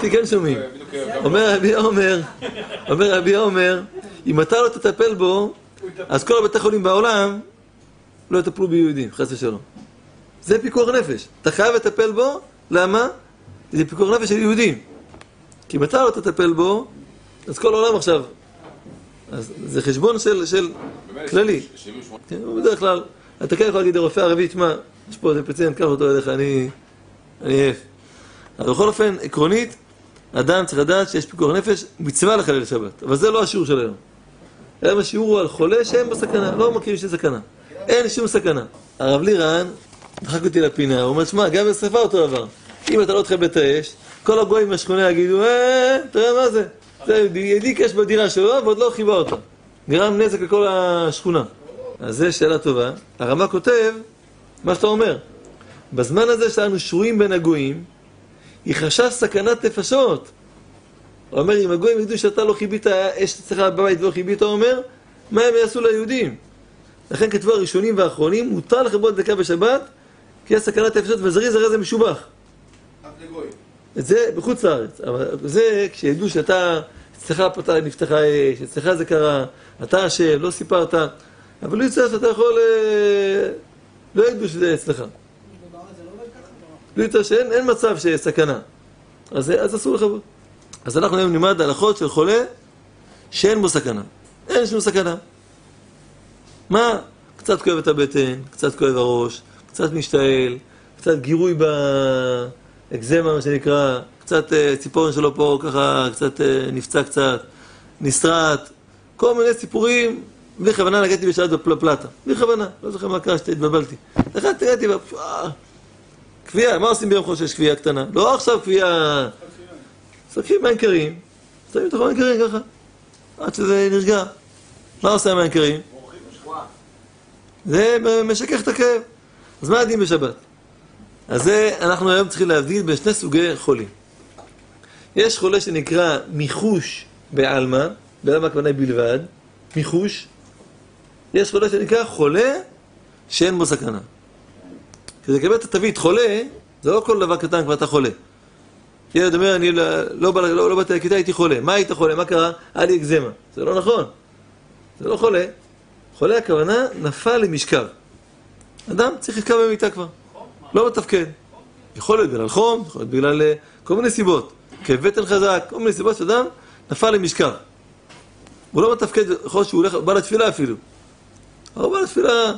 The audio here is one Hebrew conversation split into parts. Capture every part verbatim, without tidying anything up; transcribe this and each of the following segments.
אותי כן שומעים. אומר רבי עומר, אומר רבי עומר, אם אתה לא תטפל בו, אז כל הבתי חולים בעולם לא יטפלו ביהודים, חס ושלום. זה פיקוח נפש. אתה חייב לטפל בו, למה? זה פיקוח נפש של יהודים. כי אם אתה לא תטפל בו, אז כל העולם עכשיו. אז זה חשבון של, של כללי. כן, בדרך כלל, אתה כן יכול להגיד לרופא ערבי, תשמע, יש פה איזה פציינט, קח אותו אליך, אני... אני עייף. אבל בכל אופן, עקרונית, אדם צריך לדעת שיש פיקוח נפש, מצווה לחלל שבת. אבל זה לא השיעור של היום. היום השיעור הוא על חולה שאין בסכנה, לא מכירים שיש סכנה. אין שום סכנה. הרב לירן דחק אותי לפינה, הוא אומר, שמע, גם בשריפה אותו דבר. אם אתה לא תחייב את האש, כל הגויים מהשכונה יגידו, אה, תראה מה זה? זה ידיק אש בדירה שלו, ועוד לא חיבה אותה. גרם נזק לכל השכונה. אז זו שאלה טובה. הרמ"א כותב, מה שאתה אומר, בזמן הזה שאנו שרויים בין הגויים, היא חשש סכנת נפשות. הוא אומר, אם הגויים ידעו שאתה לא חיבית אש אצלך בבית ולא חיבית, הוא אומר, מה הם יעשו ליהודים? לכן כתבו הראשונים והאחרונים, מותר לכבות דקה בשבת, כי יש סכנת נפשות, וזריז הרי זה משובח. זה בחוץ לארץ, אבל זה כשידעו שאתה, אצלך פתה נפתחה אש, אצלך זה קרה, אתה אשם, לא סיפרת, אבל לא יצא שאתה יכול, לא ידעו שזה אצלך. לא יצא שאין אין מצב שיש סכנה, אז, אז אסור לכבות. אז אנחנו היום נלמד הלכות של חולה שאין בו סכנה, אין שום סכנה. מה? קצת כואב את הבטן, קצת כואב הראש, קצת משתעל, קצת גירוי באקזמה, מה שנקרא, קצת ציפורן שלו פה, ככה, קצת נפצע קצת, נסרט, כל מיני סיפורים, בלי כוונה נגעתי בשעת בפלפלטה, בלי כוונה, לא זוכר מה קרה שהתבלבלתי. לכן תגעתי, כפייה, מה עושים ביום חושש כפייה קטנה? לא עכשיו כפייה, סקחים מים קרים, שמים את המים קרים ככה, עד שזה נרגע. מה עושה המים קרים? זה משכך את הכאב. אז מה הדין בשבת? אז זה, אנחנו היום צריכים להבדיל בין שני סוגי חולים. יש חולה שנקרא מיחוש בעלמא, בעלמא הכוונה בלבד, מיחוש. יש חולה שנקרא חולה שאין בו סכנה. כדי לקבל את התווית חולה, זה לא כל דבר קטן כבר אתה חולה. ילד אומר, אני לא, לא, לא, לא באתי לכיתה, הייתי חולה. מה היית חולה? מה קרה? היה לי אקזמה. זה לא נכון. זה לא חולה. חולה הכוונה נפל למשכב. אדם צריך לשכב במיטה כבר. לא מתפקד. יכול להיות בגלל חום, יכול להיות בגלל כל מיני סיבות. כאב בטן חזק, כל מיני סיבות שאדם נפל למשכב. הוא לא מתפקד, יכול להיות שהוא הולך, בא לתפילה אפילו. אבל הוא בא לתפילה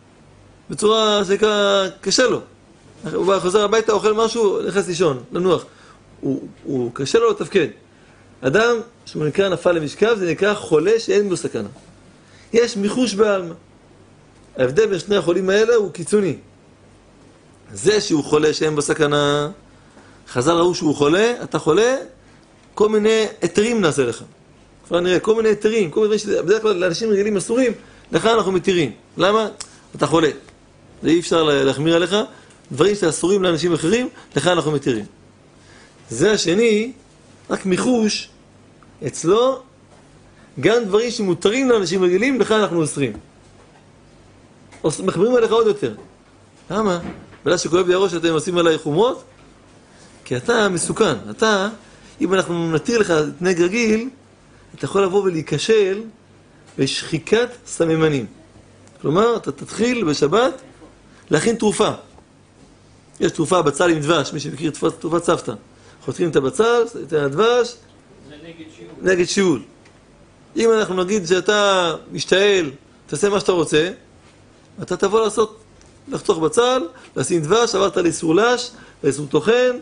בצורה שנקרא קשה לו. הוא בא, חוזר הביתה, אוכל משהו, נכנס לישון, לנוח. הוא, הוא קשה לו לתפקד. אדם שהוא נקרא נפל למשכב, זה נקרא חולה שאין בו סכנה. יש מיחוש בעלמא. ההבדל בין שני החולים האלה הוא קיצוני. זה שהוא חולה שאין בו סכנה, חז"ל ראו שהוא חולה, אתה חולה, כל מיני היתרים נעשה לך. כבר נראה, כל מיני היתרים, כל מיני דברים שבדרך כלל לאנשים רגילים אסורים, לך אנחנו מתירים. למה? אתה חולה. זה אי אפשר להחמיר עליך. דברים שאסורים לאנשים אחרים, לך אנחנו מתירים. זה השני, רק מיחוש, אצלו, גם דברים שמותרים לאנשים רגילים, לך אנחנו אוסרים. מחמירים עליך עוד יותר. למה? בגלל שכואב לי הראש שאתם עושים עליי חומרות? כי אתה מסוכן. אתה, אם אנחנו נתיר לך תנהג רגיל, אתה יכול לבוא ולהיכשל בשחיקת סממנים. כלומר, אתה תתחיל בשבת להכין תרופה. יש תרופה בצל עם דבש, מי שמכיר תרופת סבתא. חותכים את הבצל, את הדבש, זה נגד שיעול. נגד שיעול. אם אנחנו נגיד שאתה משתעל, תעשה מה שאתה רוצה, אתה תבוא לעשות, לחתוך בצל, לשים דבש, עברת לאיסור לש, לאיסור טוחן,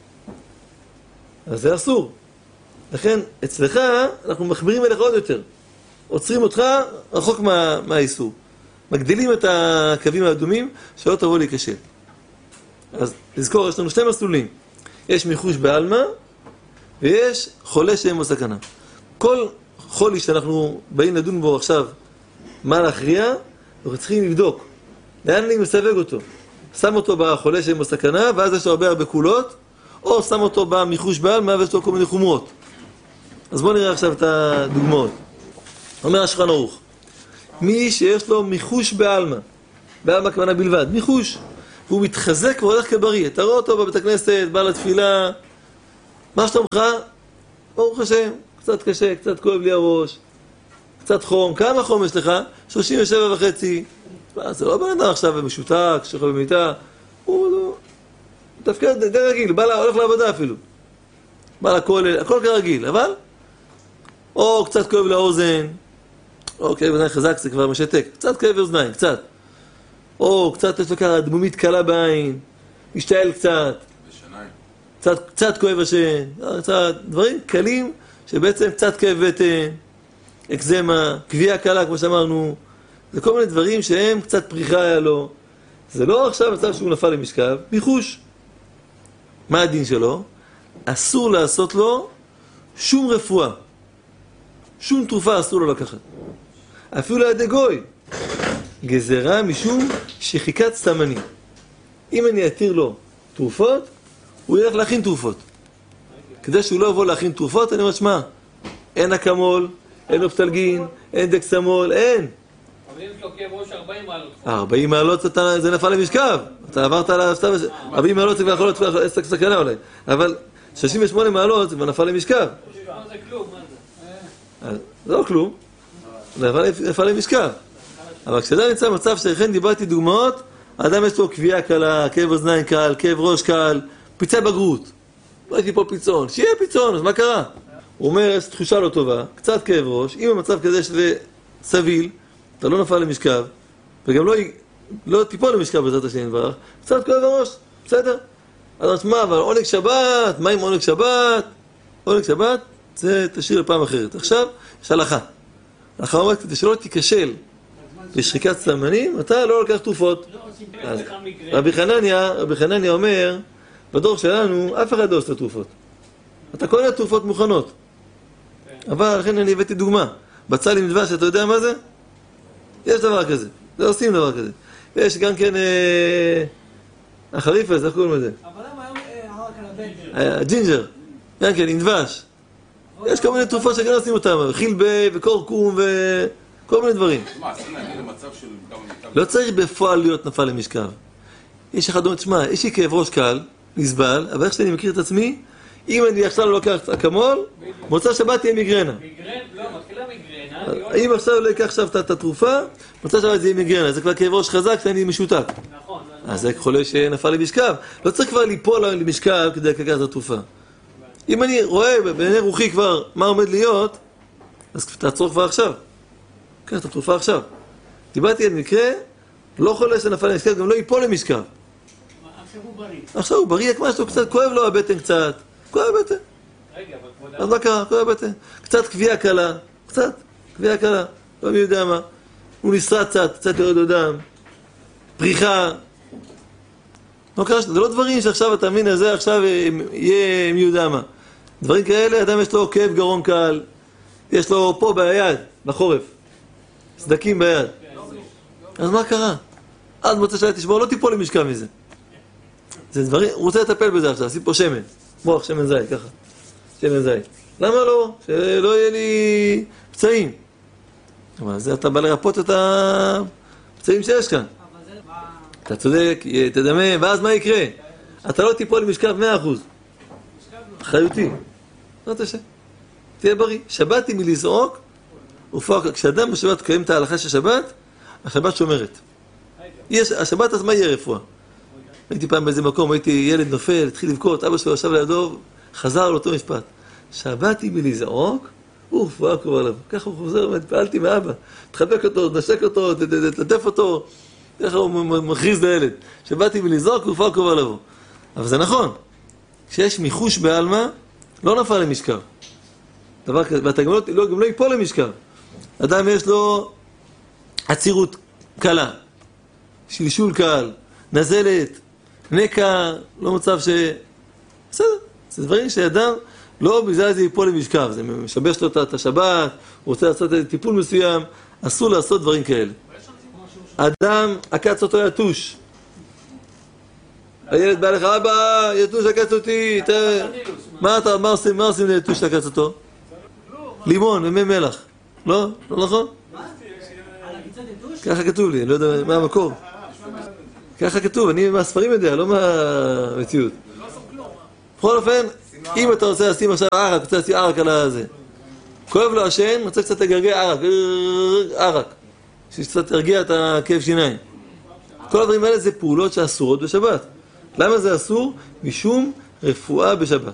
אז זה אסור. לכן, אצלך, אנחנו מחמירים אליך עוד יותר. עוצרים אותך רחוק מה, מהאיסור. מגדילים את הקווים האדומים, שלא תבוא להיכשל. אז לזכור, יש לנו שני מסלולים. יש מיחוש בעלמא, ויש חולה שאין בו סכנה. כל חולי שאנחנו באים לדון בו עכשיו, מה להכריע, אנחנו צריכים לבדוק. לאן אני מסווג אותו? שם אותו בחולה שאין בו סכנה, ואז יש לו הרבה הרבה קולות, או שם אותו במיחוש בעלמא, ויש לו כל מיני חומרות. אז בואו נראה עכשיו את הדוגמאות. אומר השולחן ערוך, מי שיש לו מיחוש בעלמא, בעלמא הכוונה בלבד, מיחוש, והוא מתחזק והולך כבריא. אתה רואה אותו בבית הכנסת, בא לתפילה, מה שלומך? ברוך השם, קצת קשה, קצת כואב לי הראש, קצת חום. כמה חום יש לך? שלושים ושבע וחצי. זה לא בן אדם עכשיו משותק, שוכב במיטה. הוא לא... תפקד די רגיל, בא לה, הולך לעבודה אפילו. בא לכולל, הכל כרגיל, אבל... או קצת כואב לאוזן, או כאב אוזניים חזק, זה כבר משתק. קצת כאב אוזניים, קצת. או קצת יש לו ככה דמומית קלה בעין, משתעל קצת. בשניים. קצת, קצת כואב השן, קצת דברים קלים שבעצם קצת כאב בטן, אקזמה, קביעה קלה כמו שאמרנו. זה כל מיני דברים שהם קצת פריחה היה לו. זה לא עכשיו מצב שהוא נפל למשכב, ניחוש. מה הדין שלו? אסור לעשות לו שום רפואה. שום תרופה אסור לו לקחת. אפילו לידי גוי. גזרה משום שחיקת סתמנים. אם אני אתיר לו תרופות, הוא ילך להכין תרופות. כדי שהוא לא יבוא להכין תרופות, אני אומר, שמה, אין אקמול, אין אופטלגין, אין דקסמול, אין. אבל אם יש לו כאב ראש ארבעים מעלות. ארבעים מעלות זה נפל למשכב. אתה עברת על הסתם, ארבעים מעלות זה כבר יכול להיות סכנה אולי. אבל שישים ושמונה מעלות זה כבר נפל למשכב. זה כלום, מה זה? זה לא כלום. זה נפל למשכב. אבל כשאדם נמצא במצב שלכן דיברתי דוגמאות, האדם יש לו קביעה קלה, כאב אוזניים קל, כאב ראש קל, פיצי בגרות. ראיתי פה פיצון, שיהיה פיצון, אז מה קרה? הוא אומר, יש תחושה לא טובה, קצת כאב ראש, אם המצב כזה שזה סביל, אתה לא נפל למשכב, וגם לא, לא תיפול למשכב בעזרת השם יתברך, קצת כאב הראש, בסדר? אז מה, אבל עונג שבת, מה עם עונג שבת? עונג שבת, זה תשאיר לפעם אחרת. עכשיו, יש הלכה. הלכה אומרת, כדי שלא תיכשל בשחיקת סתמנים, אתה לא לוקח תרופות. רבי חנניה, רבי חנניה אומר, בדור שלנו, אף אחד לא עושה תרופות. אתה קונה תרופות מוכנות. אבל לכן אני הבאתי דוגמה. בצל עם דבש, אתה יודע מה זה? יש דבר כזה. זה עושים דבר כזה. ויש גם כן... החריף הזה, איך קוראים לזה? אבל למה היום הרק על הבן? הג'ינג'ר. גם כן, עם דבש. יש כל מיני תרופות שגם עושים אותם. חילבה וקורקום וכל מיני דברים. מה, עשו להגיע למצב של... לא צריך בפועל להיות נפל למשכב. יש אחד אומר, תשמע, יש לי כאב ראש קל, נסבל, אבל איך שאני מכיר את עצמי, אם אני עכשיו לא לוקח אקמול, מוצא שבת תהיה מיגרנה. מיגרן? לא, מתחילה מיגרנה. אם עכשיו לא אקח עכשיו את התרופה, מוצא שבת תהיה מיגרנה. זה כבר כאב ראש חזק שאני משותק. נכון. אז זה חולה שנפל למשכב. לא צריך כבר ליפול למשכב כדי לקחת את התרופה. אם אני רואה בעיני רוחי כבר מה עומד להיות, אז תעצור כבר עכשיו. קח את התרופה עכשיו. דיברתי על מקרה, לא חולה שנפל למשכב, גם לא ייפול למשכב. עכשיו הוא בריא. עכשיו הוא בריא, כמו שהוא קצת כואב לו הבטן קצת. כואב הבטן. רגע, אבל כבוד... אז מה קרה? כואב הבטן. קצת קביעה קלה. קצת. קביעה קלה. לא מי יודע מה. הוא נשרט קצת, קצת יורד לו דם. פריחה. לא קרה, זה לא דברים שעכשיו אתה מבין, זה עכשיו יהיה מי יודע מה. דברים כאלה, אדם יש לו כאב גרון קל. יש לו פה ביד, בחורף. סדקים ביד. אז מה קרה? עד מוצא שלה תשמור, לא תיפול למשכב מזה. זה דברים, הוא רוצה לטפל בזה עכשיו, שים פה שמן. מוח, שמן זית, ככה. שמן זית. למה לא? שלא יהיה לי פצעים. אבל זה אתה בא לרפות את הפצעים שיש כאן. אתה צודק, תדמה, ואז מה יקרה? אתה לא תיפול למשכב מאה אחוז. חיותי. לא תשע. תהיה בריא. שבת היא מלזעוק, כשאדם בשבת קיים את ההלכה של שבת, השבת שומרת. יש, השבת אז מה יהיה רפואה? הייתי פעם באיזה מקום, הייתי ילד נופל, התחיל לבכות, אבא שלו ישב לידו, חזר על אותו משפט. שבת היא מלזעוק, אוף, הוא היה קרוב עליו. ככה הוא חוזר, התפעלתי מאבא. תחבק אותו, תנשק אותו, תלטף אותו. ככה הוא מכריז לילד. שבת היא מלזעוק, הוא היה קרוב עליו. אבל זה נכון. כשיש מיחוש בעלמא, לא נפל למשכב. דבר כזה, ואתה גם לא, גם לא ייפול למשכב. אדם יש לו עצירות קלה, שלשול קל, נזלת, נקע, לא מצב ש... בסדר, זה דברים שאדם לא בגלל זה ייפול למשכב, זה משבש לו את השבת, הוא רוצה לעשות טיפול מסוים, אסור לעשות דברים כאלה. אדם עקץ אותו יתוש. הילד בא לך, אבא, יתוש עקץ אותי, מה אתה, מה עושים, מה עושים ליתוש שעקץ אותו? לימון ומי מלח. לא? לא נכון? ככה כתוב לי, אני לא יודע מה המקור. ככה כתוב, אני מהספרים יודע, לא מהמציאות. בכל אופן, אם אתה רוצה לשים עכשיו ערק, רוצה לשים ערק על הזה. כואב לו השן, רוצה קצת לגרגע ערק, ערק. שקצת תרגיע את הכאב שיניים. כל הדברים האלה זה פעולות שאסורות בשבת. למה זה אסור? משום רפואה בשבת.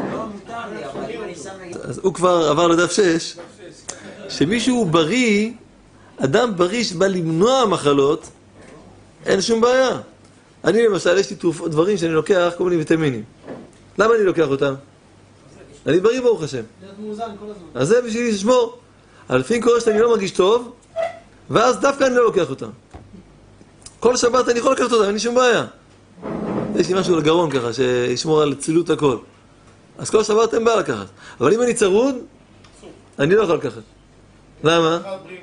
אז הוא כבר עבר לדף שש, שמישהו בריא, אדם בריא שבא למנוע מחלות, אין שום בעיה. אני למשל, יש לי תרופות, דברים שאני לוקח, כל מיני ויטמינים. למה אני לוקח אותם? אני בריא ברוך השם. אז זה בשבילי לשמור. אבל לפעמים קורה שאני לא מרגיש טוב, ואז דווקא אני לא לוקח אותם. כל שבת אני יכול לקחת אותם, אין לי שום בעיה. יש לי משהו לגרון ככה, שישמור על צילות הכל. אז כל שבת אין בעיה לקחת. אבל אם אני צרוד, אני לא יכול לקחת. למה?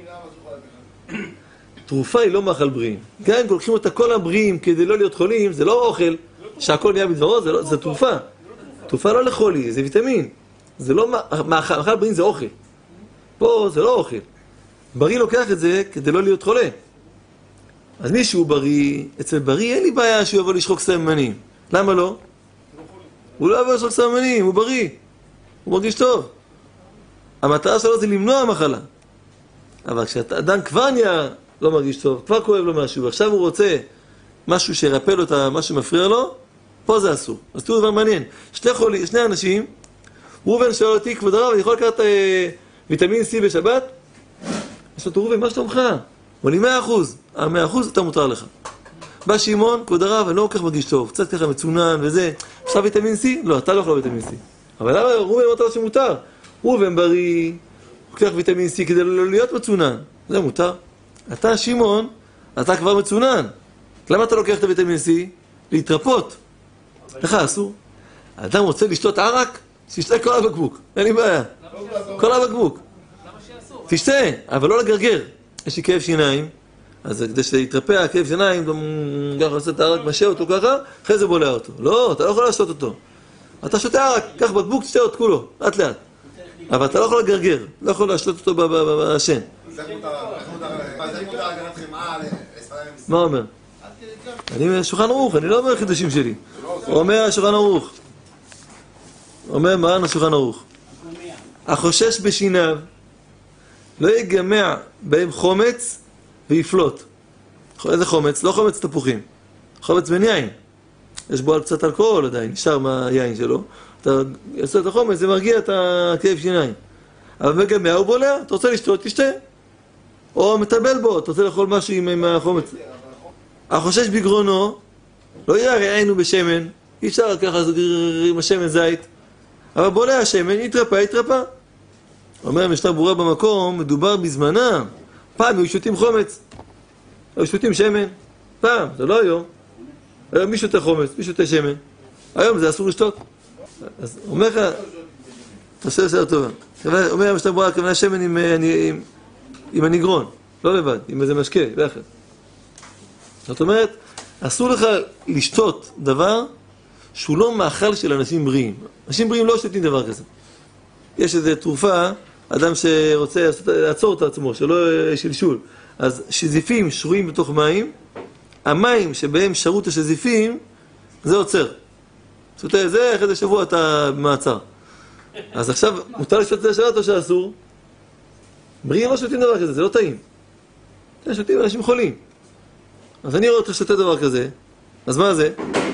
תרופה היא לא מאכל בריאים. גם אם לוקחים אותה כל הבריאים כדי לא להיות חולים, זה לא אוכל שהכל נהיה בדברו, זה, לא, זה תרופה. תרופה לא לחולי, זה ויטמין. זה לא מאכל, מאכל בריאים זה אוכל. פה זה לא אוכל. בריא לוקח את זה כדי לא להיות חולה. אז מישהו בריא, אצל בריא אין לי בעיה שהוא יבוא לשחוק סממנים. למה לא? הוא לא יבוא לשחוק סממנים, הוא בריא. הוא מרגיש טוב. המטרה שלו זה למנוע מחלה. אבל כשאדם כבר נהיה לא מרגיש טוב, כבר כואב לו משהו, ועכשיו הוא רוצה משהו שירפא לו את מה שמפריע לו, פה זה אסור. אז תראו דבר מעניין. שני, חולי, שני אנשים, ראובן שואל אותי, כבוד הרב, אני יכול לקחת אה, ויטמין C בשבת? יש לו, ראובן, מה שלומך? הוא לי מאה אחוז. המאה אחוז אתה מותר לך. בא שמעון, כבוד הרב, אני לא כל כך מרגיש טוב, קצת ככה מצונן וזה. עכשיו ויטמין C? לא, אתה לא יכול ויטמין C. אבל למה ראובן אמרת לו שמותר? ראובן בריא, לוקח ויטמין C כדי לא להיות מצונן. זה מותר. אתה, שמעון, אתה כבר מצונן. למה אתה לוקח את הוויטמין C? להתרפות. לך אסור. האדם רוצה לשתות ערק? שישתה כל הבקבוק. אין לי בעיה. כל הבקבוק. תשתה, אבל לא לגרגר. יש לי כאב שיניים, אז כדי שיתרפא הכאב שיניים, ככה עושה את הערק, משה אותו ככה, אחרי זה בולע אותו. לא, אתה לא יכול לשתות אותו. אתה שותה ערק, קח בקבוק, תשתה אותו כולו, לאט לאט. אבל אתה לא יכול לגרגר, לא יכול לשתות אותו בשן. מה אומר? אני שולחן ערוך, אני לא אומר חידושים שלי. הוא אומר השולחן ערוך. הוא אומר מרן השולחן ערוך. החושש בשיניו לא יגמע בהם חומץ ויפלוט. איזה חומץ? לא חומץ תפוחים. חומץ בן יין. יש בו קצת אלכוהול עדיין, נשאר מהיין שלו. אתה עושה את החומץ, זה מרגיע את הכאב שיניים. אבל מגמע הוא בולע, אתה רוצה לשתות, תשתה. או מטבל בו, אתה רוצה לאכול משהו עם החומץ. החושש בגרונו, לא ירענו בשמן, אי אפשר ככה עם השמן זית. אבל בולע השמן, יתרפא, יתרפא. אומר משנה ברורה במקום, מדובר בזמנם. פעם היו שותים חומץ, היו שותים שמן. פעם, זה לא היום. היום מי שותה חומץ, מי שותה שמן. היום זה אסור לשתות. אז אומר לך, תעשה לסדר טובה. אומר משנה ברורה, כוונה שמן עם, עם, עם הנגרון, לא לבד, עם איזה משקה, ביחד. זאת אומרת, אסור לך לשתות דבר שהוא לא מאכל של אנשים בריאים. אנשים בריאים לא שותים דבר כזה. יש איזו תרופה, אדם שרוצה לעצור את עצמו, שלא שלשול. אז שזיפים שרויים בתוך מים, המים שבהם שרות השזיפים, זה עוצר. שותה זה, אחרי זה שבוע אתה במעצר. אז עכשיו, מותר לשתות את זה שבת או שאסור? בריאים לא שותים דבר כזה, זה לא טעים. זה שותים אנשים חולים. אז אני רואה אותך שותה דבר כזה, אז מה זה?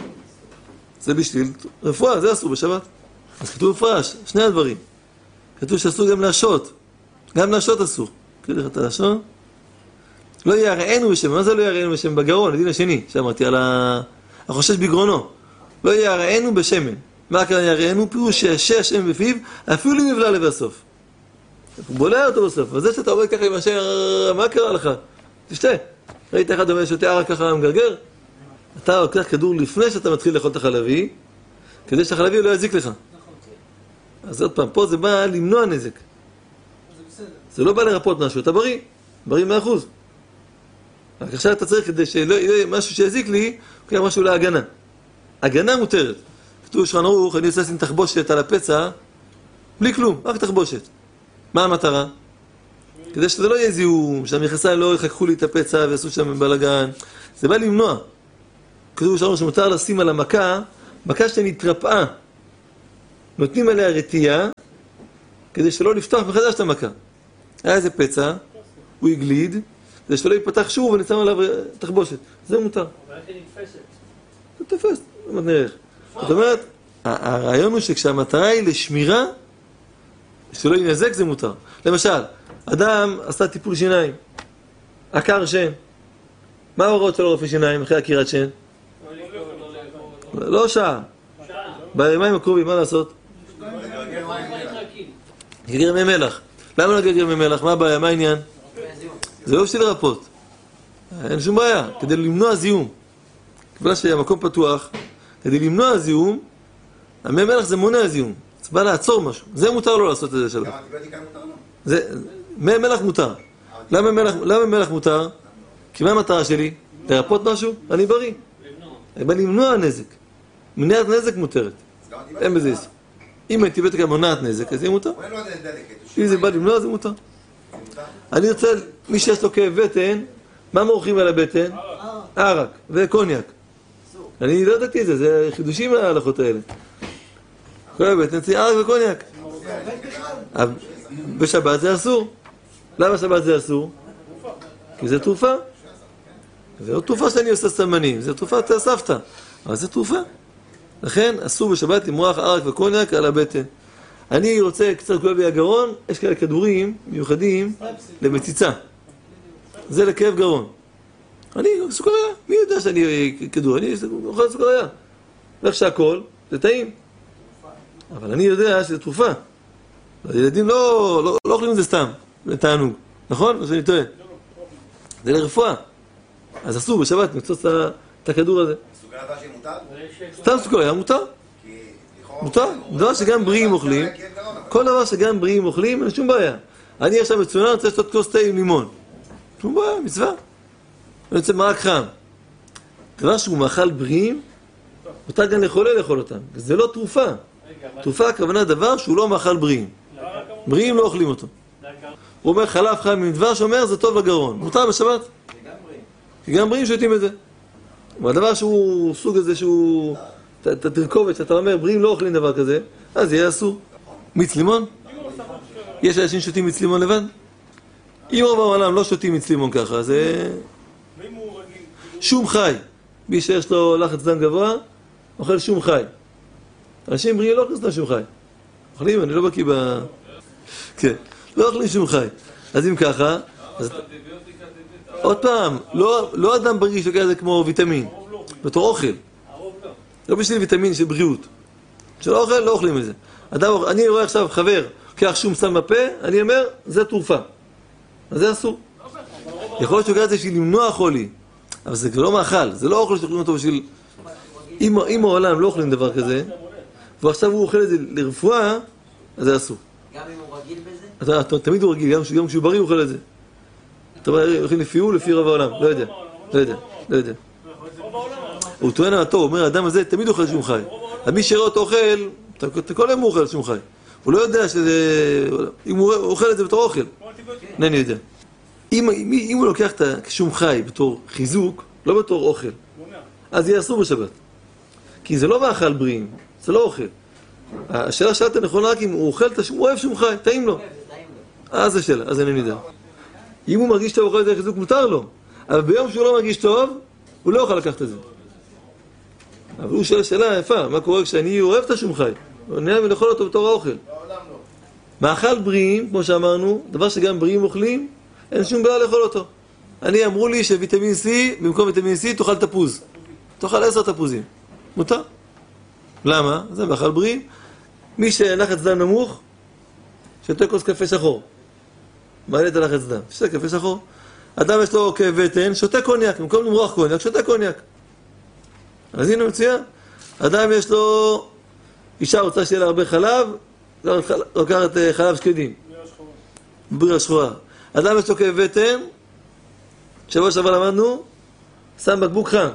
זה בשביל רפואה, זה אסור בשבת. אז כתוב מפרש, שני הדברים. כתוב שאסור גם להשעות. גם להשעות אסור. קריא לך את הלשון. לא ירענו בשם. מה זה לא ירענו בשם? בגרון, הדין השני, שאמרתי, על החושש בגרונו. לא ירענו בשמן. מה כאן ירענו? פירוש שישע השם בפיו, אפילו אם יבלע לבסוף. הוא בולע אותו בסוף. וזה שאתה עובד ככה עם אשר, מה קרה לך? תשתה. ראית אחד אומר שותה ערק ככה מגרגר? אתה לוקח כדור לפני שאתה מתחיל לאכול את החלבי, כדי שהחלבי לא יזיק לך. אז עוד פעם, פה זה בא למנוע נזק. זה לא בא לרפות משהו, אתה בריא, בריא מאה אחוז. רק עכשיו אתה צריך כדי שלא יהיה משהו שיזיק לי, כדי משהו להגנה. הגנה מותרת. כתוב שולחן ערוך, אני עושה לשים תחבושת על הפצע, בלי כלום, רק תחבושת. מה המטרה? כדי שזה לא יהיה זיהום, שהמכנסיים לא יחככו לי את הפצע ויעשו שם בלגן. זה בא למנוע. כתוב שולחן ערוך שמותר לשים על המכה, מכה שנתרפאה. נותנים עליה רתיעה, כדי שלא לפתוח מחדש את המכה. היה איזה פצע, הוא הגליד, כדי שלא ייפתח שוב ונצם עליו תחבושת. זה מותר. אבל איך היא נתפסת? זה תופס, עוד נראה. זאת אומרת, הרעיון הוא שכשהמטרה היא לשמירה, שלא ינזק זה מותר. למשל, אדם עשה טיפול שיניים, עקר שן. מה ההוראות של רופא שיניים אחרי עקירת שן? לא שעה. ביומיים הקרובים, מה לעשות? גרגר מי מלח. למה לא גרגר מי מלח? מה הבעיה? מה העניין? זה לא בשביל לרפות. אין שום בעיה, כדי למנוע זיהום. כיוון שהמקום פתוח, כדי למנוע זיהום, המי מלח זה מונע זיהום. זה בא לעצור משהו. זה מותר לו לעשות את זה שלו. זה, מי מלח מותר. למה מי מלח מותר? כי מה המטרה שלי? לרפות משהו? אני בריא. אני בא למנוע נזק. מניעת נזק מותרת. אין בזה איסור. אם האנטיביוטיקה מונעת נזק, אז זה מותר. אם זה בא למנוע, זה מותר. אני רוצה, מי שיש לו כאב בטן, מה מורחים על הבטן? ערק וקוניאק. אני לא ידעתי את זה, זה חידושים להלכות האלה. כל הבטן צריך ערק וקוניאק. בשבת זה אסור. למה שבת זה אסור? כי זה תרופה. זה לא תרופה שאני עושה סמנים, זה תרופה תאספת. אבל זה תרופה. לכן אסור בשבת למרוח ערק וקוניאק על הבטן. אני רוצה קצת כואב לי הגרון, יש כאלה כדורים מיוחדים למציצה. זה לכאב גרון. אני סוכריה, מי יודע שאני כדור? אני אוכל סוכריה. איך שהכל, זה טעים. אבל אני יודע שזה תרופה. הילדים לא, לא, לא אוכלים את זה סתם, לתענוג. נכון? אז אני טועה. זה לרפואה. אז אסור בשבת מצוץ את הכדור הזה. סוכריה אתה שמותר? סתם סוכריה, מותר. מותר. דבר שגם בריאים אוכלים. כל דבר שגם בריאים אוכלים, אין שום בעיה. אני עכשיו מצונן, רוצה לשתות כוס תה עם לימון. שום בעיה, מצווה. אני רוצה מרק חם. דבר שהוא מאכל בריאים, מותר גם לחולה לאכול אותם. זה לא תרופה. תרופה הכוונה דבר שהוא לא מאכל בריאים. בריאים לא אוכלים אותו. הוא אומר חלב חם עם דבש, אומר זה טוב לגרון. מותר בשבת? כי גם בריאים שותים את זה. והדבר שהוא סוג הזה שהוא... את התרכובת שאתה אומר בריאים לא אוכלים דבר כזה, אז יהיה אסור. מיץ לימון? יש אנשים שותים מיץ לימון לבד? אם רוב העולם לא שותים מיץ לימון ככה, זה... שום חי. מי שיש לו לחץ דם גבוה, אוכל שום חי. אנשים בריאים לא אוכלים שום חי. אוכלים, אני לא בקיא ב... כן, לא אוכלים שום חי. אז אם ככה... עוד פעם, לא אדם בריא שלוקח את זה כמו ויטמין, בתור אוכל. לא בשביל ויטמין של בריאות. של אוכל, לא אוכלים את זה. אני רואה עכשיו חבר, לוקח שום שם בפה, אני אומר, זה תרופה. אז זה אסור. יכול להיות שלוקח את זה בשביל למנוע חולי, אבל זה לא מאכל, זה לא אוכל שאוכלים אותו בשביל... אם העולם לא אוכלים דבר כזה, ועכשיו הוא אוכל את זה לרפואה, אז זה אסור. גם אם הוא רגיל בזה? תמיד הוא רגיל, גם כשהוא בריא הוא אוכל את זה. אתה אומר, הולכים לפי הוא, לפי רב העולם. לא יודע, לא יודע, לא יודע. הוא טוען על הטוב, הוא אומר, האדם הזה תמיד אוכל שום חי. אז מי שראה אותו אוכל, כל היום הוא אוכל שום חי. הוא לא יודע שזה... אם הוא אוכל את זה בתור אוכל. אני יודע. אם הוא לוקח את שום חי בתור חיזוק, לא בתור אוכל, אז יהיה אסור בשבת. כי זה לא מאכל בריאים, זה לא אוכל. השאלה שאלת נכונה רק אם הוא אוכל את השום, הוא אוהב שום חי, טעים לו. אז זה שאלה, אז אני יודע. אם הוא מרגיש טוב, הוא אוכל את החיזוק, מותר לו. אבל ביום שהוא לא מרגיש טוב, הוא לא יכול לקחת את זה. אבל הוא שואל שאלה יפה, מה קורה כשאני אוהב את השום חי? הוא נהיה לאכול אותו בתור האוכל. מאכל בריאים, כמו שאמרנו, דבר שגם בריאים אוכלים, אין שום בעיה לאכול אותו. אני אמרו לי שוויטמין C, במקום ויטמין C, תאכל תפוז. תאכל עשר תפוזים. מותר. למה? זה מאכל בריאים. מי שלחץ דם נמוך, שותה כוס קפה שחור. מעלה את הלחץ דם. שותה קפה שחור. אדם יש לו כאב בטן, שותה קוניאק. במקום למרוח קוניאק, שותה קוניאק. אז הנה מצוין. אדם יש לו... אישה רוצה שיהיה לה הרבה חלב, לוקחת חלב שקדים. ברירה שחורה. אדם יש לו כאב בטן, שבוע שעבר למדנו, שם בקבוק חם.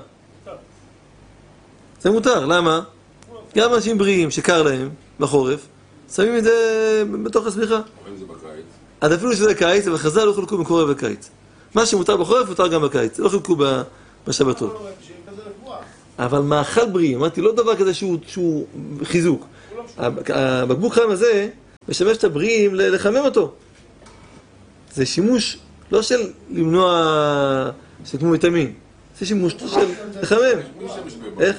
זה מותר, למה? גם אנשים בריאים שקר להם בחורף, שמים את זה בתוך הסמיכה. אוכלים זה בקיץ. עד אפילו שזה קיץ, אבל חז"ל לא חילקו בחורף וקיץ. מה שמותר בחורף מותר גם בקיץ, לא חילקו בשבתות. אבל מאכל בריא, אמרתי, לא דבר כזה שהוא חיזוק. הבקבוק חם הזה משמש את הבריאים לחמם אותו. זה שימוש לא של למנוע, של כמו ויטמין, זה שימוש של לחמם. איך?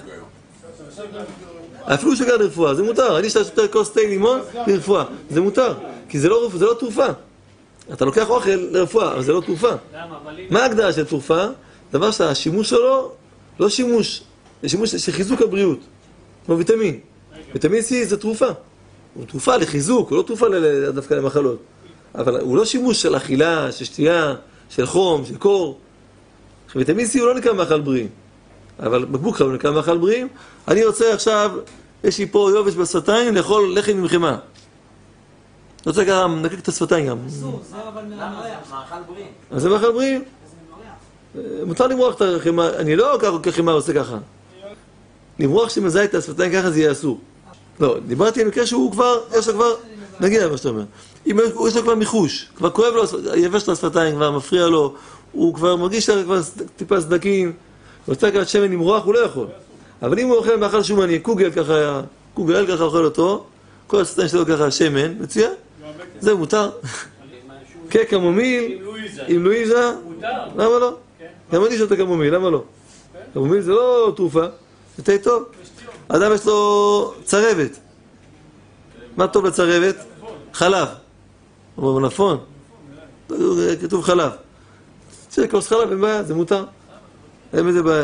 אפילו שגר לרפואה, זה מותר. אני שאתה שותה כוס תה לימון לרפואה, זה מותר. כי זה לא, זה לא תרופה. אתה לוקח אוכל לרפואה, אבל זה לא תרופה. מה ההגדרה של תרופה? דבר שהשימוש שלו לא שימוש, זה שימוש של חיזוק הבריאות, כמו ויטמין. ויטמין C זה תרופה. הוא תרופה לחיזוק, הוא לא תרופה דווקא למחלות. אבל הוא לא שימוש של אכילה, של שתייה, של חום, של קור. ויטמין C הוא לא נקרא מאכל בריאים. אבל בקבוק חם נקרא מאכל בריאים. אני רוצה עכשיו, יש לי פה יובש בשפתיים, לאכול לחם עם חמאה. אני רוצה ככה, נקק את השפתיים גם. אסור, זה אבל מהמריח. מאכל בריאים. אז זה מאכל בריאים. מותר למרוח את החמאה, אני לא ככה חמאה עושה ככה. למרוח שמזהה את השפתיים ככה זה יהיה אסור. לא, דיברתי על מקרה שהוא כבר, יש לו כבר, נגיד מה שאתה אומר. אם יש לו כבר מיחוש, כבר כואב לו, יבש לו השפתיים, כבר מפריע לו, הוא כבר מרגיש כבר טיפה סדקים, רוצה לקחת שמן למרוח, הוא לא יכול. אבל אם הוא אוכל מאכל שומני, קוגל ככה, קוגל ככה אוכל אותו, כל השפתיים שלו ככה שמן, מצוין, זה מותר. כקמומיל, עם לואיזה, למה לא? גם אני שותה קמומיל, למה לא? קמומיל זה לא תרופה, זה תה טוב. אדם יש לו צרבת. מה טוב לצרבת? חלב. אבל נפון, כתוב חלב. כוס חלב אין בעיה, זה מותר. אין איזה בעיה.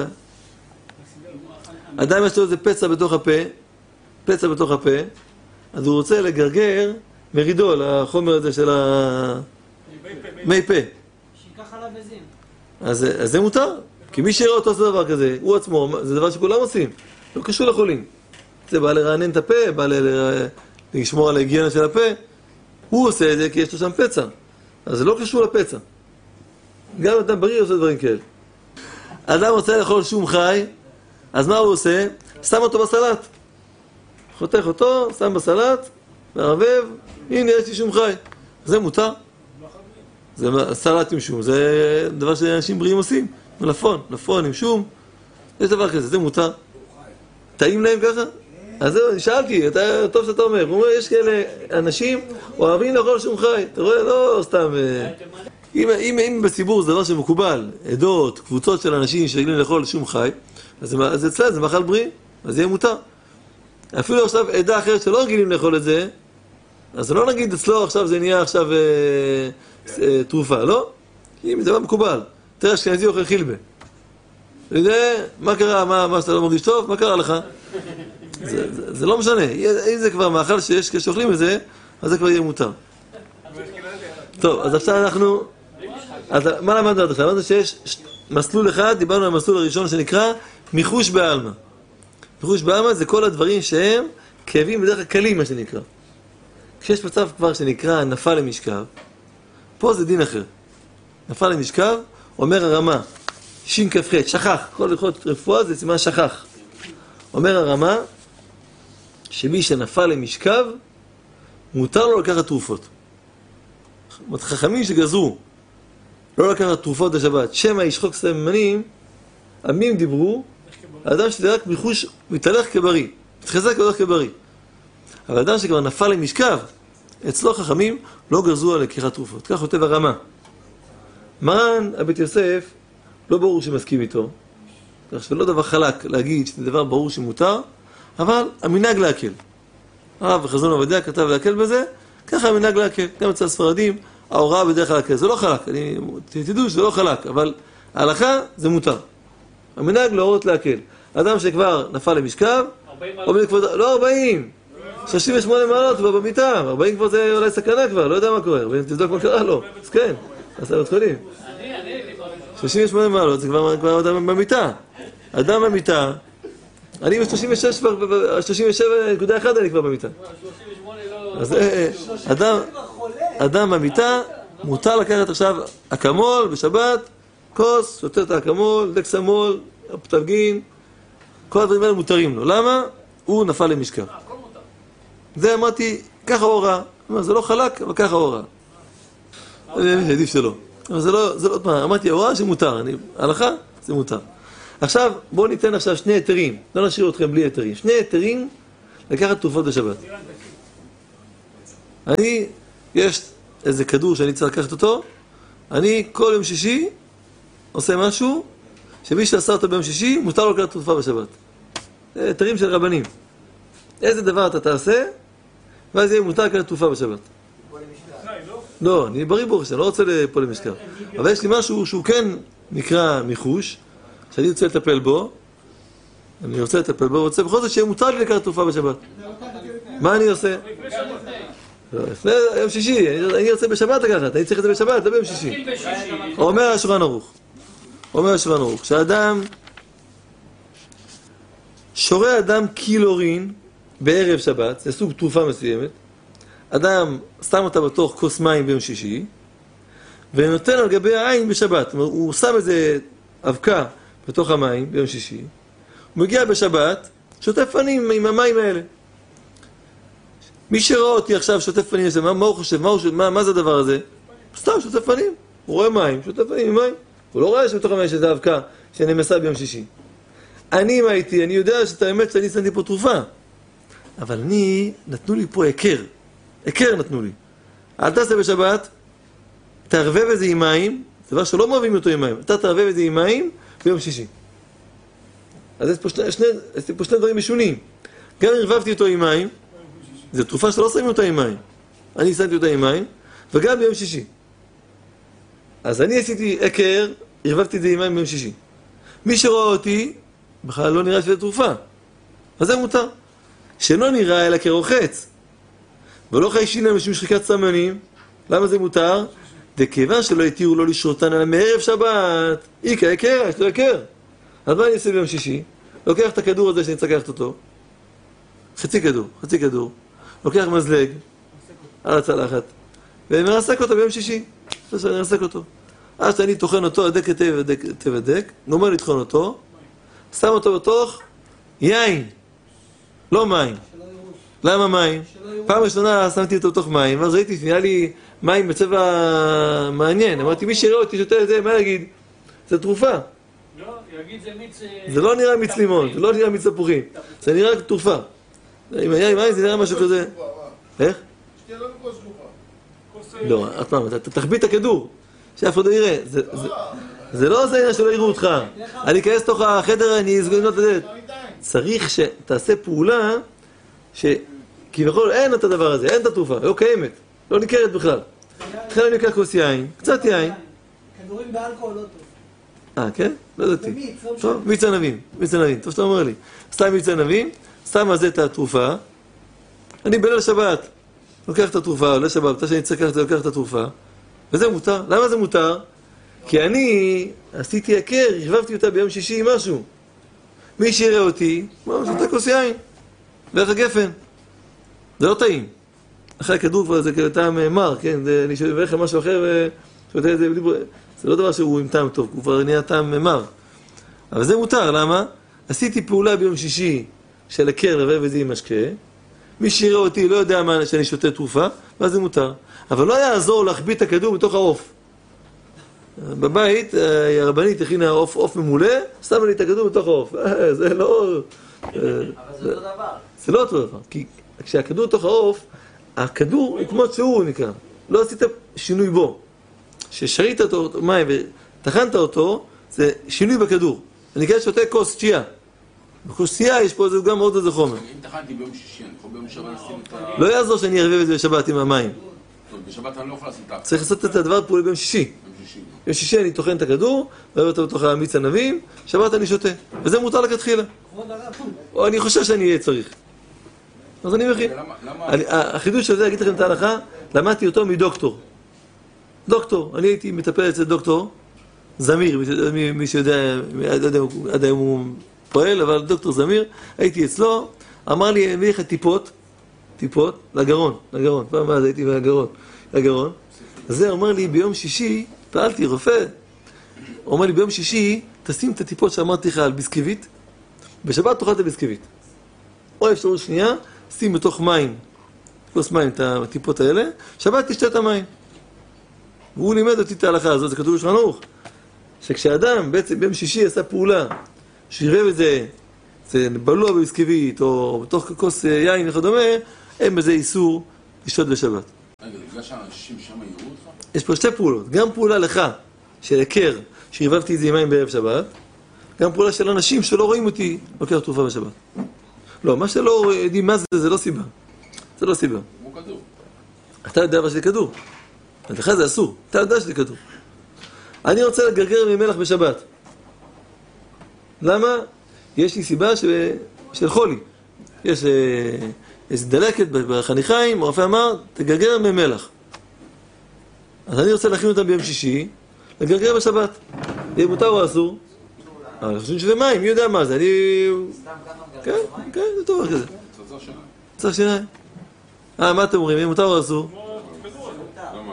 אדם יש לו איזה פצע בתוך הפה, פצע בתוך הפה, אז הוא רוצה לגרגר מרידול, החומר הזה של ה... מי פה. שיקח עליו עזים. אז, אז זה מותר, כי מי שיראה אותו עושה דבר כזה, הוא עצמו, זה דבר שכולם עושים, לא קשור לחולים. זה בא לרענן את הפה, בא ל- לשמור על ההיגיינה של הפה, הוא עושה את זה כי יש לו שם פצע, אז זה לא קשור לפצע. גם אדם בריא עושה דברים כאלה. אדם רוצה לאכול שום חי, אז מה הוא עושה? שם אותו בסלט. חותך אותו, שם בסלט, מערבב, הנה יש לי שום חי. זה מותר. זה סלט עם שום, זה דבר שאנשים בריאים עושים. מלפון, מלפון עם שום. יש דבר כזה, זה מותר. טעים להם ככה? אז זהו, אני שאלתי, אתה, טוב שאתה אומר. הוא אומר, יש כאלה אנשים אוהבים לאכול שום חי. אתה רואה? לא סתם... אם, אם, אם בציבור זה דבר שמקובל, עדות, קבוצות של אנשים שרגילים לאכול שום חי, אז, אז אצלם זה מאכל בריא, אז זה יהיה מותר. אפילו עכשיו עדה אחרת שלא רגילים לאכול את זה, אז לא נגיד אצלו עכשיו זה נהיה עכשיו אה, אה, תרופה, לא? אם זה דבר מקובל. תראה, אשכנזי אוכל חילבה. אתה יודע, מה קרה, מה, מה שאתה לא מרגיש טוב, מה קרה לך? זה, זה, זה לא משנה. אם זה כבר מאכל שיש כשאוכלים את זה, אז זה כבר יהיה מותר. טוב, אז עכשיו אנחנו... אז מה למדנו עד עכשיו? למדנו שיש מסלול אחד, דיברנו על המסלול הראשון שנקרא מיחוש בעלמא. מיחוש בעלמא זה כל הדברים שהם כאבים בדרך כלל קלים, מה שנקרא. כשיש מצב כבר שנקרא נפל למשכב, פה זה דין אחר. נפל למשכב, אומר הרמה, שין כף ח', שכח, כל הלכות רפואה זה סימן שכח. אומר הרמה, שמי שנפל למשכב, מותר לו לקחת תרופות. חכמים שגזרו לא לקחת תרופות לשבת, שמא ישחוק סממנים, עמים דיברו, האדם שזה רק מיחוש מתהלך כבריא, מתחזק והולך כבריא. אבל האדם שכבר נפל למשכב, אצלו חכמים לא גזרו על לקיחת תרופות. כך כותב הרמה. מרן הבית יוסף לא ברור שמסכים איתו, כך שלא דבר חלק להגיד שזה דבר ברור שמותר, אבל המנהג להקל. הרב וחזון עובדיה כתב להקל בזה, ככה המנהג להקל. גם אצל הספרדים ההוראה בדרך כלל להקל. זה לא חלק, אני, תדעו שזה לא חלק, אבל ההלכה זה מותר. המנהג להורות להקל. אדם שכבר נפל למשכב, לא ארבעים, שלושים ושמונה מעלות כבר במיטה, ארבעים כבר זה אולי סכנה כבר, לא יודע מה קורה, תבדוק מה קרה לו, אז כן, אז אתה מתחילים. שלושים ושמונה מעלות זה כבר אדם במיטה. אדם במיטה, אני ב-שלושים ושש, שלושים ושבע נקודה אחת אני כבר במיטה. אז אדם, אדם במיטה, מותר לקחת עכשיו אקמול בשבת, כוס, שותה את האקמול, דקסמול, פטלגין, כל הדברים האלה מותרים לו. למה? הוא נפל למשכב. זה אמרתי, ככה הוראה. זה לא חלק, אבל ככה הוראה. אני עדיף שלא. אבל זה לא, זה לא, מה, אמרתי, הוראה שמותר. אני, הלכה, זה מותר. עכשיו, בואו ניתן עכשיו שני היתרים. לא נשאיר אתכם בלי היתרים. שני היתרים לקחת תרופות בשבת. אני, יש איזה כדור שאני צריך לקחת אותו, אני כל יום שישי עושה משהו, שמי שעשה אותו ביום שישי, מותר לו לקחת תרופה בשבת. זה תרים של רבנים. איזה דבר אתה תעשה, ואז יהיה מותר לקחת תרופה בשבת. לא, אני בריא ברוך שאני לא רוצה ליפול למשקל. אבל יש לי משהו שהוא כן נקרא מיחוש, שאני רוצה לטפל בו, אני רוצה לטפל בו, רוצה בכל זאת שיהיה מותר לי לקחת תרופה בשבת. מה אני עושה? לפני יום שישי, אני רוצה בשבת לקחת, אני צריך את זה בשבת, לא ביום שישי. אומר השולחן ערוך, אומר השולחן ערוך, שאדם, שורה אדם קילורין בערב שבת, זה סוג תרופה מסוימת, אדם שם אותה בתוך כוס מים ביום שישי, ונותן על גבי העין בשבת. הוא שם איזה אבקה בתוך המים ביום שישי, הוא מגיע בשבת, שוטף פנים עם המים האלה. מי שראה אותי עכשיו שוטף פנים, מה, מה הוא חושב? מה, הוא, מה, מה זה הדבר הזה? סתם שוטף פנים. הוא רואה מים, שוטף פנים עם מים. הוא לא רואה שבתוך המים יש איזה אבקה שנמסה ביום שישי. אני, מה הייתי? אני יודע שאת האמת שאני שמתי פה תרופה. אבל אני, נתנו לי פה עקר. עקר נתנו לי. אל תעשה בשבת, תערבב את זה עם מים, זה דבר שלא מרבים אותו עם מים, אתה תערבב את זה עם מים ביום שישי. אז יש פה שני, שני, יש פה שני דברים משונים. גם ערבבתי אותו עם מים, זו תרופה שלא שמים אותה עם מים. אני שמתי אותה עם מים, וגם ביום שישי. אז אני עשיתי עקר, ערבבתי את זה עם מים ביום שישי. מי שרואה אותי, בכלל לא נראה שזה תרופה. אז זה מותר. שלא נראה אלא כרוחץ. ולא חיישין אנשים שחיקת סמנים. למה זה מותר? וכיוון שלא התירו לא לשרותן אלא מערב שבת. איקה, עקר, יש לו עקר. אז מה אני עושה ביום שישי? לוקח את הכדור הזה שאני צריך לקחת אותו. חצי כדור, חצי כדור. לוקח מזלג על הצלחת. ומרסק אותו ביום שישי. אז אני מרסק אותו. אז שאני תוכן אותו, הדק את תבדק, גומר לטחון אותו, שם אותו בתוך יין. לא מים. למה מים? פעם ראשונה שמתי אותו בתוך מים, ואז ראיתי שנהיה לי מים בצבע מעניין. אמרתי, מי שיראה אותי שותה את זה, מה יגיד? זה תרופה. לא, יגיד זה מיץ... זה לא נראה מיץ לימון, זה לא נראה מיץ תפוחים. זה נראה תרופה. אם היה עם מים זה נראה משהו כזה. איך? שתהיה לנו כוס תרופה. לא, עוד פעם, אתה תחביא את הכדור, שאף אחד לא יראה. זה לא זה עניין שלא יראו אותך. אני אכנס לתוך החדר, אני אסגור את זה. צריך שתעשה פעולה שכביכול אין את הדבר הזה, אין את התרופה, לא קיימת, לא ניכרת בכלל. תחילה אני אקח כוס יין, קצת יין. כדורים באלכוהול לא טוב. אה, כן? לא ידעתי. במיץ, לא משנה. טוב, מיץ ענבים, מיץ ענבים, טוב שאתה אומר לי. סתם מיץ ענבים, שם על זה את התרופה. אני בליל שבת, לוקח את התרופה, ליל שבת, אתה שאני צריך לקחת, לוקח את התרופה. וזה מותר. למה זה מותר? כי אני עשיתי עקר, הרבבתי אותה ביום שישי עם משהו. מי שיראה אותי, מה, שותה כוס יין. ואיך הגפן. זה לא טעים. אחרי הכדור כבר זה כאילו טעם מר, כן? אני שואל לכם משהו אחר, שותה את זה, זה לא דבר שהוא עם טעם טוב, הוא כבר נהיה טעם מר. אבל זה מותר, למה? עשיתי פעולה ביום שישי של עקר לבב את זה עם משקה. מי שיראה אותי לא יודע מה שאני שותה תרופה, ואז זה מותר. אבל לא יעזור להחביא את הכדור בתוך העוף. בבית, הרבנית הכינה עוף, עוף ממולא, שמה לי את הכדור בתוך העוף. זה לא... אבל זה אותו דבר. זה לא אותו דבר, כי כשהכדור בתוך העוף, הכדור הוא כמו שהוא נקרא. לא עשית שינוי בו. כששרית אותו מים ותחנת אותו, זה שינוי בכדור. אני כאלה שותה כוס צ'יה. בכוס צ'יה יש פה גם עוד איזה חומר. אם תחנתי ביום שישי, אני יכול ביום שבת לשים את ה... לא יעזור שאני ארבב את זה בשבת עם המים. טוב, בשבת אני לא יכול לשים את ה... צריך לעשות את הדבר פעולה ביום שישי. ביום שישי. ביום שישי אני טוחן את הכדור, וערב אותו בתוך המיץ ענבים, שבת אני שותה. וזה מותר לכתחילה. כבוד הרב. או אני חושב שאני אהיה צריך. אז אני מכין. למה- למה- אני- החידוש הזה, אגיד לכם את ההלכה, למדתי אותו מדוקטור. דוקטור, אני הייתי מטפל אצל דוקטור, זמיר, מי- מי- מי שיודע, עד היום- עד היום הוא פועל, אבל דוקטור זמיר, הייתי אצלו, אמר לי, הביא לך טיפות, טיפות, לגרון, לגרון, פעם אז הייתי בגרון, לגרון. אז זה אומר לי, ביום שישי, פעלתי, רופא, הוא אומר לי, ביום שישי, תשים את הטיפות שאמרתי לך על ביסקוויט, בשבת תאכל את הביסקוויט. או אפשרות שנייה, שים בתוך מים, כוס מים את הטיפות האלה, שבת תשתה את המים. והוא לימד אותי את ההלכה הזאת, זה כתוב בשולחן ערוך, שכשאדם בעצם ביום שישי עשה פעולה, שערבב את זה זה בלוע בביסקוויט, או בתוך כוס יין וכדומה, אין בזה איסור לשתות בשבת. רגע, בגלל שהאנשים שם יראו אותך? יש פה שתי פעולות, גם פעולה לך, של היכר, שהרבבתי את זה עם מים בערב שבת, גם פעולה של אנשים שלא רואים אותי, לוקח תרופה בשבת. לא, מה שלא יודעים מה זה, זה לא סיבה. זה לא סיבה. כמו כדור. אתה יודע מה שזה כדור. לך זה אסור, אתה יודע שזה כדור. אני רוצה לגרגר ממלח בשבת. למה? יש לי סיבה ש... של חולי. יש איזו דלקת בחניכיים, הרופא אמר, תגרגר ממלח. אז אני רוצה להכין אותם ביום שישי, לגרגר בשבת. יהיה מותר או אסור? אבל אני חושב שזה מים, מי יודע מה זה? אני... כן, כן, זה טוב כזה. צרצר שיניים. צרצר שיניים. אה, מה אתם אומרים? יהיה מותר או אסור? למה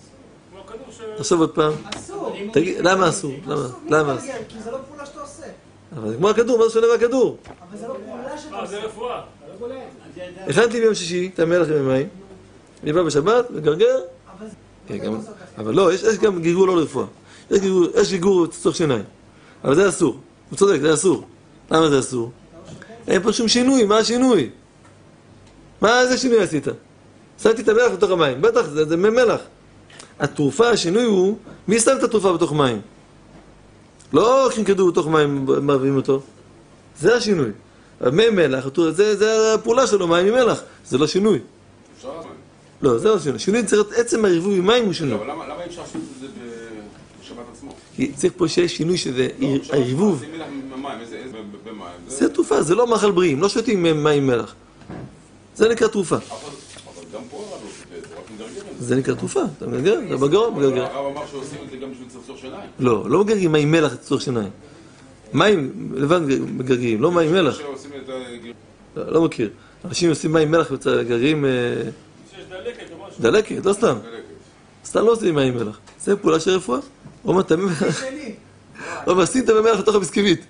לא? תחשוב עוד פעם. אסור. תגיד, למה אסור? למה? למה אסור? כי זה לא פעולה שאתה עושה. אבל זה כמו הכדור, מה זה שונה מהכדור? אבל זה לא פעולה שאתה אה, זה עושה. רפואה. הכנתי ביום שישי, את המלח עם המים, אני בא בשבת, מגרגר, אבל זה כן, גם- אבל לא, יש יש גם גרגור לא לרפואה. יש גרגור- יש גרגור צורך שיניים. אבל זה אסור. הוא צודק, זה אסור. למה זה אסור? אין פה שום שינוי, מה השינוי? מה איזה שינוי עשית? שמתי את המלח בתוך המים, בטח, זה, זה מי מלח. התרופה, השינוי הוא, מי שם את התרופה בתוך מים? לא לוקחים כדור בתוך מים, מביאים אותו. זה השינוי. מי מלח, זה, זה הפעולה שלו, מים עם מלח. זה לא שינוי. אפשר למה? לא, זה לא שינוי. שינוי צריך להיות עצם הריבוי עם מים הוא שינוי. אבל למה למה אי אפשר לעשות את זה בשבת עצמו? כי צריך פה שיש שינוי שזה לא, בשבת הריבוב. עצמו, שימי לך במים, איזה איזה במים. זה תרופה, זה לא מאכל בריאים, לא שותים מים עם מלח. זה נקרא תרופה. אבל אבל גם פה הרב לא שותה את זה, רק מגרגרים את זה. זה נקרא תרופה, אתה מגרגר, אתה בגרון מגרגר. הרב אמר שעושים את זה גם בשביל צרצור שיניים. לא, לא מגרגרים מים מלח לצורך שיניים. מים לבד מגרגרים, לא מים מלח. שעושים את הגרגרים. לא, לא מכיר. אנשים עושים מים מלח מגרגרים אה, שיש דלקת או משהו. דלקת, לא סתם. סתם לא עושים מים מלח. זה פעולה של רפואה. או מטעמים, שלי. או מסים את המלח לתוך הביסקוויט.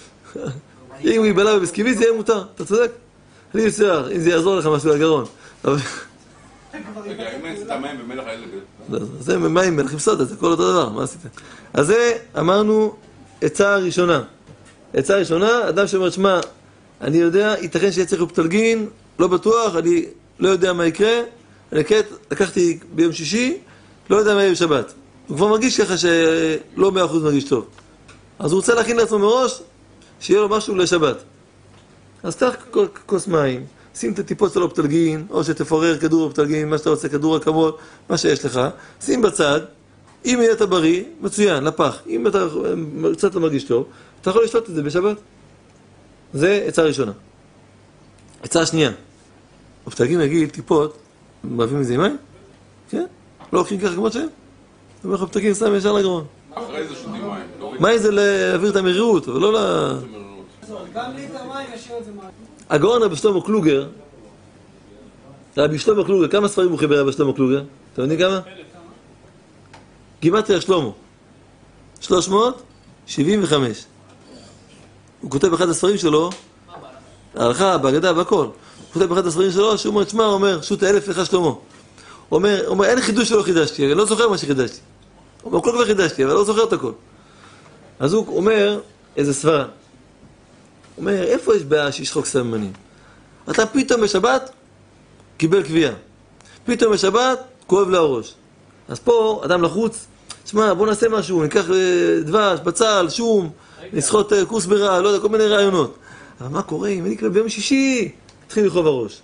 אם הוא ייבלע בביסקוויט זה יהיה מותר, אתה צודק. אני אצטער, אם זה יעזור לך משהו לגרון. אבל... רגע, אם אין את המים במלח האלה... לא, זה מים מלח עם סודה, זה כל אותו דבר, מה עשית? אז זה אמרנו עצה הראשונה. עצה הראשונה, אדם שאומר, שמע, אני יודע, ייתכן שיהיה צריך אופטלגין, לא בטוח, אני לא יודע מה יקרה, אני קט, לקחתי ביום שישי, לא יודע מה יהיה בשבת. הוא כבר מרגיש ככה שלא מאה אחוז מרגיש טוב. אז הוא רוצה להכין לעצמו מראש, שיהיה לו משהו לשבת. אז תח כוס מים, שים את הטיפות של אופטלגין, או שתפורר כדור אופטלגין, מה שאתה רוצה, כדור אקמול, מה שיש לך, שים בצד, אם יהיה אתה בריא, מצוין, לפח. אם אתה קצת לא מרגיש טוב, אתה יכול לשתות את זה בשבת. זה עצה ראשונה. עצה שנייה. אופטלגין יגיד, טיפות, מביאים את זה עם מים? כן? לא לוקחים ככה כמו שהם? אתה אומר לך, אופטלגין שם ישר לגרון. אחרי זה שותים מים. לא מים זה להעביר את המרירות, אבל לא ל... גם ליטר מים ישאיר את זה מים. הגאון רבי שלמה קלוגר, רבי שלמה קלוגר, כמה ספרים הוא חיבר רבי שלמה קלוגר? אתם יודעים כמה? גימטריה שלמה. שלוש מאות שבעים וחמש. הוא כותב באחד הספרים שלו, ההלכה, בהגדה, בהכל. הוא כותב באחד הספרים שלו, שהוא אומר, תשמע, הוא אומר, שו"ת האלף לך שלמה. הוא אומר, אומר, אין חידוש שלא חידשתי, אני לא זוכר מה שחידשתי. הוא אומר, כל כבר חידשתי, אבל לא זוכר את הכל. אז הוא אומר, איזה סברה. הוא אומר, איפה יש בעיה שיש חוק סממנים? אתה פתאום בשבת קיבל קביעה. פתאום בשבת כואב לה הראש. אז פה אדם לחוץ, תשמע, בוא נעשה משהו, ניקח אה, דבש, בצל, שום, נסחוט אה, כוסברה, לא יודע, כל מיני רעיונות. אבל מה קורה אם אני כבר ביום שישי התחיל לכאוב הראש?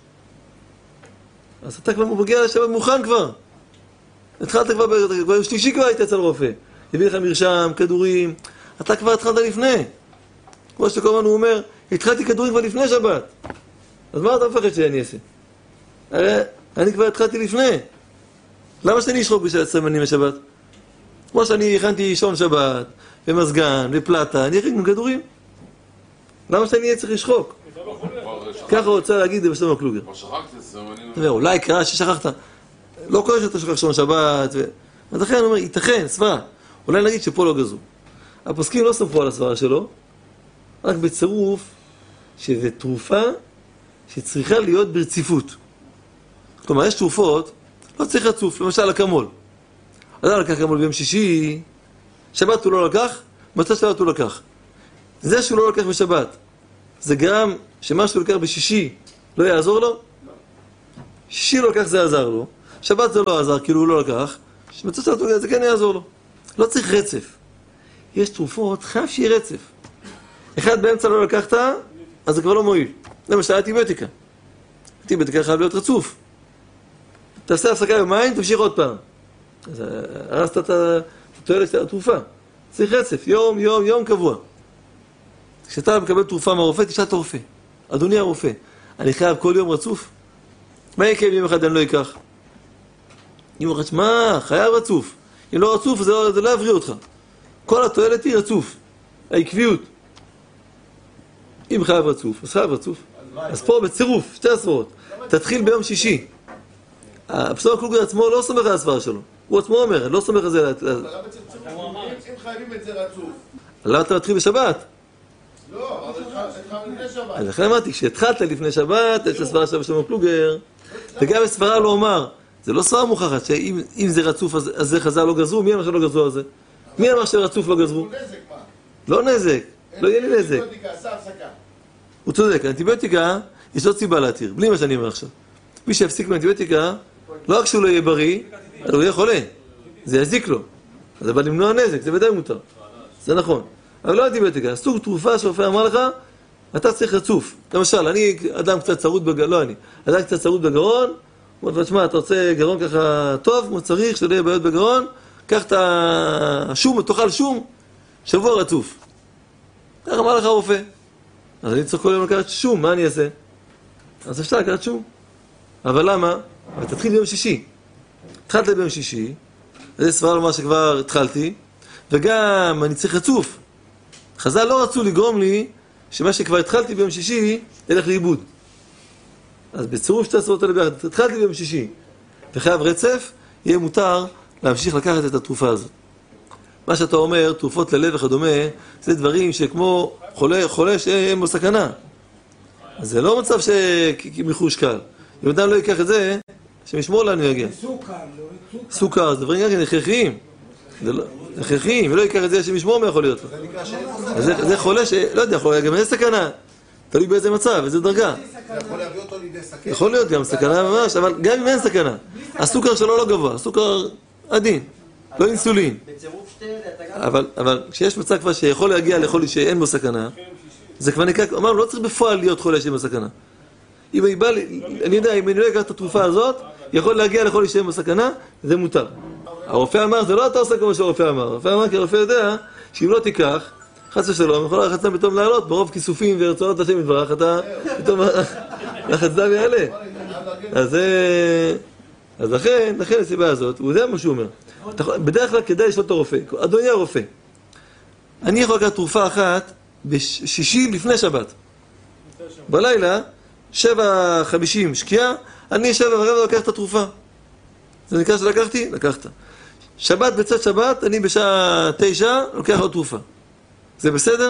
אז אתה כבר מגיע לשבת מוכן כבר. התחלת כבר, ביום שלישי כבר היית אצל רופא. הביא לך מרשם, כדורים, אתה כבר התחלת לפני. כמו שכל הזמן הוא אומר, התחלתי כדורים כבר לפני שבת. אז מה אתה מפחד שאני אעשה? הרי אני כבר התחלתי לפני. למה שאני אשחוק בשביל סממנים בשבת? כמו שאני הכנתי שעון שבת, ומזגן, ופלטה, אני אכין גם כדורים. למה שאני אהיה צריך לשחוק? ככה הוא רוצה להגיד זה בשלמה קלוגר. כבר שכחת את הסממנים. אתה אומר, אולי קרה ששכחת. לא קורה שאתה שכח שעון שבת. ו... אז לכן אני אומר, ייתכן, סברה. אולי נגיד שפה לא גזו. הפוסקים לא סמכו על הסברה שלו, רק בצירוף שזה תרופה שצריכה להיות ברציפות. כלומר, יש תרופות, לא צריך רצוף, למשל אקמול. אדם לקח אקמול ביום שישי, שבת הוא לא לקח, מצא שבת הוא לקח. זה שהוא לא לקח בשבת, זה גרם שמה שהוא לקח בשישי לא יעזור לו? שישי לא לקח זה יעזר לו, שבת זה לא עזר, כאילו הוא לא לקח, שמצא שבת זה כן יעזור לו. לא צריך רצף. יש תרופות, חייב שיהיה רצף. אחד באמצע לא לקחת, אז זה כבר לא מועיל. למשל, אנטיביוטיקה. אנטיביוטיקה חייב להיות רצוף. תעשה הפסקה יומיים, תמשיך עוד פעם. אז הרסת את התועלת של התרופה. צריך רצף, יום, יום, יום קבוע. כשאתה מקבל תרופה מהרופא, תשאל את הרופא. אדוני הרופא, אני חייב כל יום רצוף? מה יקרה אם יום אחד אני לא אקח? אם הוא חושב, מה? חייב רצוף. אם לא רצוף, זה לא, זה לא יבריא אותך. כל התועלת היא רצוף. העקביות. אם חייב רצוף, אז חייב רצוף. אז פה בצירוף, שתי הסברות. תתחיל ביום שישי. הפסוק קלוגר עצמו לא סומך על הסברה שלו. הוא עצמו אומר, אני לא סומך על זה. אם חייבים את זה רצוף. למה אתה מתחיל בשבת? לא, אבל התחלנו לפני שבת. אז לכן אמרתי, כשהתחלת לפני שבת, יש הסברה של שלמה קלוגר, וגם הסברה לא אומר, זה לא סברה מוכחת, שאם זה רצוף, אז זה חז"ל לא גזרו, מי אמר שלא גזרו על זה? מי אמר שרצוף לא גזרו? הוא נזק, מה? לא נזק, לא יהיה לי נזק. אנטיביוטיקה, עשה הפסקה. הוא צודק, האנטיביוטיקה, יש עוד סיבה להתיר, בלי מה שאני אומר עכשיו. מי שיפסיק מאנטיביוטיקה, לא רק שהוא לא יהיה בריא, אבל הוא יהיה חולה. זה יזיק לו. זה בא למנוע נזק, זה בדי מותר. זה נכון. אבל לא אנטיביוטיקה, סוג תרופה שרופא אמר לך, אתה צריך רצוף. למשל, אני אדם קצת צרוד בגרון, לא אני, אדם קצת צרוד בגרון, הוא אומר, תשמע, אתה רוצה גרון ככה טוב, כמו צריך, שלא יהיה בעיות בגרון, קח את השום, תאכל שום, שבוע רצוף. ככה אמר לך הרופא. אז אני צריך כל יום לקחת שום, מה אני אעשה? אז אפשר לקחת שום. אבל למה? אבל תתחיל ביום שישי. התחלת ביום שישי, זה סברה לומר שכבר התחלתי, וגם אני צריך רצוף. חז"ל לא רצו לגרום לי שמה שכבר התחלתי ביום שישי ילך לאיבוד. אז בצירוף שתי הסברות האלה ביחד, התחלתי ביום שישי וחייב רצף, יהיה מותר להמשיך לקחת את התרופה הזאת. מה שאתה אומר, תרופות ללב וכדומה, זה דברים שכמו חולה, חולה שאין בו סכנה. אז זה לא מצב שמיחוש קל. אם אדם לא ייקח את זה, שמשמור לנו יגיע. סוכר, לא סוכר. סוכר, זה דברים גם הכרחיים. זה לא, הכרחיים, ולא ייקח את זה שמשמור מה יכול להיות לו. זה נקרא שאין פה אז זה, זה חולה ש... לא יודע, חולה, גם אין סכנה. תלוי באיזה מצב, איזה דרגה. זה יכול להביא אותו לידי סכנה. יכול להיות גם סכנה ממש, אבל גם אם אין סכנה. הסוכר שלו לא גבוה, הסוכר עדין, לא אינסולין. בצירוף שתי אלה, אתה גם... אבל, אבל כשיש מצב כבר שיכול להגיע לחולי שאין בו סכנה, זה כבר נקרא, אמרנו, לא צריך בפועל להיות חולה שאין בו סכנה. אם אני בא, אני יודע, אם אני לא אקח את התרופה הזאת, יכול להגיע לחולי שאין בו סכנה, זה מותר. הרופא אמר, זה לא אתה עושה כמו שהרופא אמר. הרופא אמר, כי הרופא יודע שאם לא תיקח, חס ושלום, יכול לחץ דם פתאום לעלות, ברוב כיסופים ורצונות השם יתברך, אתה פתאום לחץ דם יעלה. אז אז לכן, לכן הסיבה הזאת, הוא יודע מה שהוא אומר. בדרך כלל כדאי לשאול את הרופא. אדוני הרופא, אני יכול לקחת תרופה אחת בשישי לפני שבת. בלילה, שבע חמישים שקיעה, אני שבע ורבע לוקח את התרופה. זה נקרא שלקחתי? לקחת. שבת בצד שבת, אני בשעה תשע לוקח עוד תרופה. זה בסדר?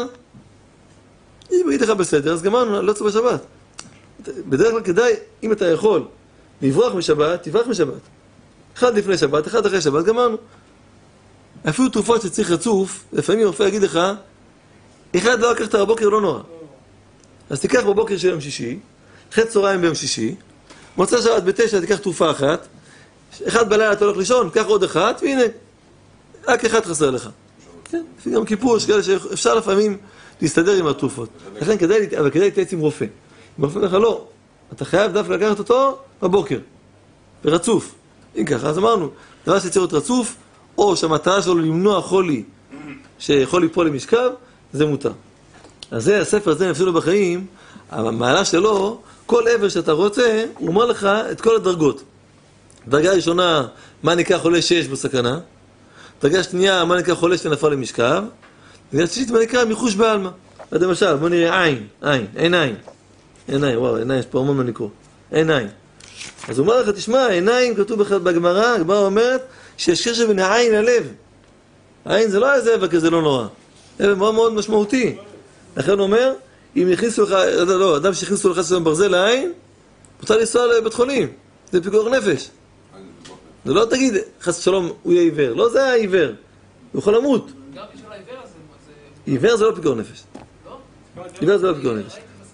אם ראיתי לך בסדר, אז גמרנו, לא צריך בשבת. בדרך כלל כדאי, אם אתה יכול לברוח משבת, תברח משבת. אחד לפני שבת, אחד אחרי שבת, גמרנו. אפילו תרופות שצריך רצוף, לפעמים הרופא יגיד לך, אחד לא לקחת בבוקר, לא נורא. אז תיקח בבוקר של יום שישי, אחרי צהריים ביום שישי, מוצא שבת בתשע תיקח תרופה אחת, אחד בלילה אתה הולך לישון, קח עוד אחת, והנה, רק אחד חסר לך. כן, לפי גם כיפור, שכאלה שאפשר לפעמים להסתדר עם התרופות. לכן כדאי, אבל כדאי להתייעץ עם רופא. אם רופא אומר לך, לא, אתה חייב דווקא לקחת אותו בבוקר, ברצוף. אם ככה, אז אמרנו, דבר שצריך להיות רצוף, או שהמטרה שלו למנוע חולי, שיכול ליפול למשכב, זה מותר. אז זה, הספר הזה, נפסו לו בחיים, המעלה שלו, כל עבר שאתה רוצה, הוא אומר לך את כל הדרגות. דרגה ראשונה, מה נקרא חולה שיש בסכנה? דרגה שנייה, מה נקרא חולה שנפל למשכב? דרגה שלישית, מה נקרא מיחוש בעלמא? למשל, בוא נראה עין, עין, עיניים. עיניים, וואו, עיניים, יש פה המון מה לקרוא. עיניים. אז הוא אומר לך, תשמע, עיניים כתוב בגמרא, הגמרא אומרת שיש קשר בין העין ללב. העין זה לא איזה עבר כזה לא נורא. עבר מאוד מאוד משמעותי. לכן הוא אומר, אם יכניסו לך, לא, אדם שהכניסו לך סביב ברזל לעין, מותר לנסוע לבית חולים. זה פיקוח נפש. זה לא תגיד, חס ושלום, הוא יהיה עיוור. לא זה העיוור. הוא יכול למות. גם בשביל העיוור הזה... עיוור זה לא פיקוח נפש. לא? עיוור זה לא פיקוח נפש.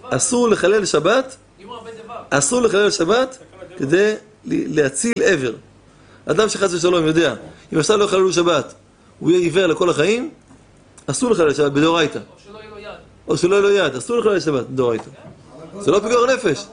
אסור לחלל שבת, אם הוא הרבה דבר. אסור לחלל שבת כדי להציל עבר. אדם שחס ושלום יודע, אם עכשיו לא יחללו שבת, הוא יהיה עיוור לכל החיים, אסור לחלל שבת בדאורייתא. או שלא יהיה לו יד. או שלא יהיה לו יד, אסור לחלל שבת בדאורייתא. זה לא פיקוח נפש.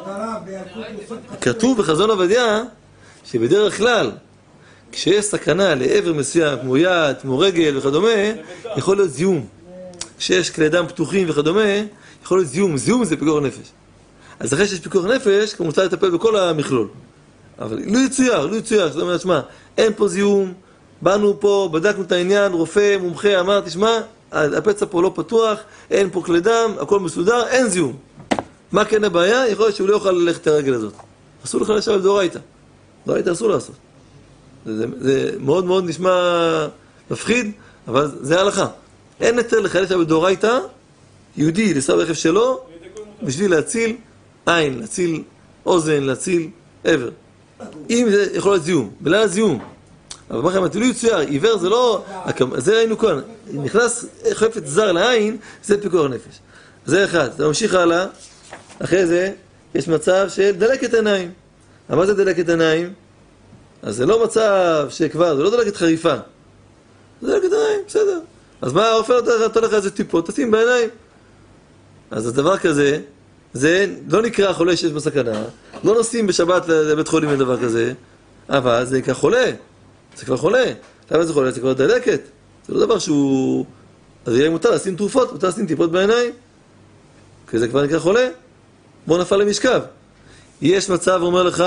כתוב בחזון עובדיה שבדרך כלל כשיש סכנה לעבר מסוים כמו יד, כמו רגל וכדומה, יכול להיות זיהום. כשיש כלי דם פתוחים וכדומה, יכול להיות זיהום. זיהום זה פיקוח נפש. אז אחרי שיש פיקוח נפש, כמובן לטפל בכל המכלול. אבל לא יצויר, לא יצויר. זאת אומרת, שמה, אין פה זיהום, באנו פה, בדקנו את העניין, רופא, מומחה, אמר, תשמע, הפצע פה לא פתוח, אין פה כלי דם, הכל מסודר, אין זיהום. מה כן הבעיה? יכול להיות שהוא לא יוכל ללכת את הרגל הזאת. אסור לך לשבת בדאורייתא. דאורייתא אסור לעשות. זה, זה מאוד מאוד נשמע מפחיד, אבל זה ההלכה. אין יותר לחלל שבת בדאורייתא, יהודי לנסוע ברכב שלו, בשביל להציל עין, להציל אוזן, להציל עבר. אם זה יכול להיות זיהום, בלילה זיהום. אבל מה לכם, תלוי יצויר, עיוור זה לא, זה ראינו כאן, נכנס חפץ זר לעין, זה פיקוח נפש. זה אחד, זה ממשיך הלאה, אחרי זה יש מצב של דלקת עיניים. מה זה דלקת עיניים? אז זה לא מצב שכבר, זה לא דלקת חריפה. זה דלקת עיניים, בסדר. אז מה, הרופא נותן לך איזה טיפות, תשים בעיניים. אז הדבר כזה, זה לא נקרא חולה שיש בסכנה, לא נוסעים בשבת לבית חולים לדבר כזה, אבל זה נקרא חולה. זה כבר חולה. למה זה חולה? זה כבר דלקת. זה לא דבר שהוא... אז יהיה מותר לשים תרופות, מותר לשים טיפות בעיניים. כי זה כבר נקרא חולה. בוא נפל למשכב. יש מצב, אומר לך,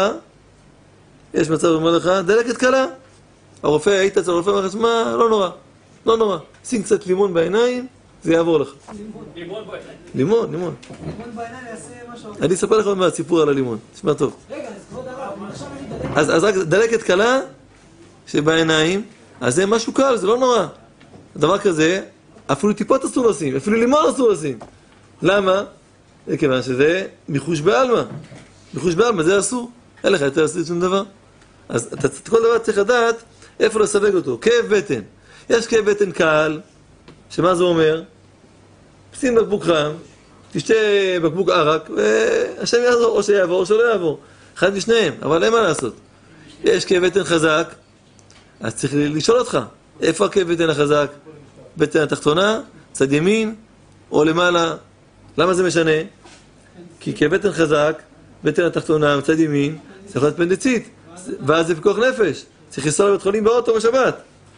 יש מצב, אומר לך, דלקת קלה. הרופא, היית אצל הרופא, אומר לך, מה, לא נורא, לא נורא. שים קצת לימון בעיניים, זה יעבור לך. לימון בעיניים. לימון, לימון. לימון בעיניים יעשה משהו. אני אספר לך מהסיפור על הלימון. תשמע טוב. רגע, אז כבוד הרב, עכשיו אני דלקת. אז, אז רק דלקת קלה שבעיניים, אז זה משהו קל, זה לא נורא. דבר כזה, אפילו טיפות אסור לשים, אפילו לימון אסור לשים. למה? כיוון שזה מיחוש בעלמא. מיחוש בעלמא, זה אסור. אין לך יותר לעשות שום דבר. אז אתה, כל דבר צריך לדעת איפה לסווג אותו. כאב בטן. יש כאב בטן קל, שמה זה אומר? שים בקבוק חם, תשתה בקבוק ערק, והשם יעזור, או שיעבור או שלא יעבור. אחד משניהם, אבל אין מה לעשות. יש כאב בטן חזק, אז צריך לשאול אותך, איפה הכאב בטן החזק? בטן התחתונה, צד ימין, או למעלה? למה זה משנה? כי כאב בטן חזק, בטן התחתונה, צד ימין, זה יכול להיות אפנדיציט, ואז זה פיקוח נפש. צריך לנסוע לבית חולים באוטו בשבת.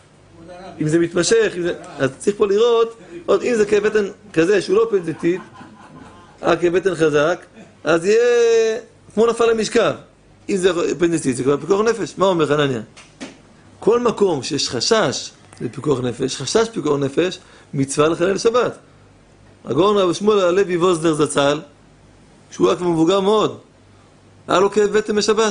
אם זה מתמשך, אם זה... אז צריך פה לראות, עוד אם זה כאב בטן כזה שהוא לא אפנדיציט, אה, כאב בטן חזק, אז יהיה כמו נפל למשכב. אם זה אפנדיציט, זה כבר פיקוח נפש. מה אומר חנניה? כל מקום שיש חשש לפיקוח נפש, חשש פיקוח נפש, מצווה לחלל שבת. הגאון רב שמואל הלוי ווזנר זצ"ל, שהוא היה כבר מבוגר מאוד, היה לו כאב בטן בשבת.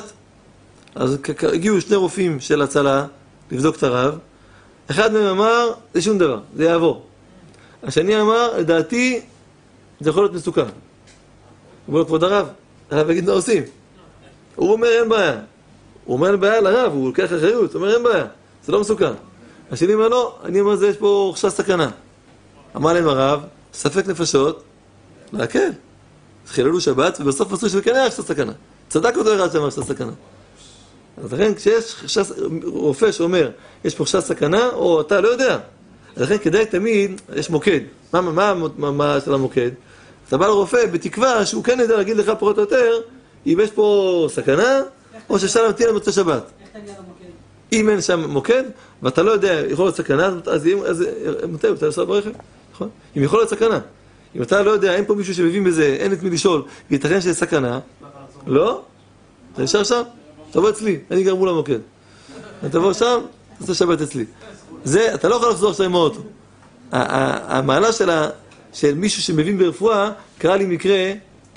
אז הגיעו שני רופאים של הצלה לבדוק את הרב. אחד מהם אמר, זה שום דבר, זה יעבור. השני אמר, לדעתי, זה יכול להיות מסוכן. הוא אומר לו, כבוד הרב, הרב יגיד מה עושים. הוא אומר, אין בעיה. הוא אומר, אין בעיה לרב, הוא לוקח אחריות, הוא אומר, אין בעיה, זה לא מסוכן. השני אומר, לא, אני אומר, זה יש פה חשש סכנה. אמר להם הרב, ספק נפשות, להקל. חיללו שבת, ובסוף עשו שזה כן היה חשש סכנה. צדק אותו אחד שאמר חשש סכנה. אז לכן, כשיש חשש, רופא שאומר, יש פה חשש סכנה, או אתה לא יודע. אז לכן, כדאי תמיד, יש מוקד. מה, מה, מה, מה של המוקד? אתה בא לרופא בתקווה שהוא כן יודע להגיד לך פחות או יותר, אם יש פה סכנה, או ששם תהיה למוצא שבת. איך תגיע למוקד? אם אין שם מוקד, ואתה לא יודע, יכול להיות סכנה, אז מתי הוא, אתה לנסוע ברכב, נכון? אם יכול להיות סכנה. אם אתה לא יודע, אין פה מישהו שמבין בזה, אין את מי לשאול, ויתכן שיש סכנה, לא? אתה נשאר שם? תבוא אצלי, אני גר מול המוקד. אתה תבוא שם, תעשה שבת אצלי. זה, אתה לא יכול לחזור עכשיו עם האוטו. המעלה של מישהו שמבין ברפואה, קרא לי מקרה,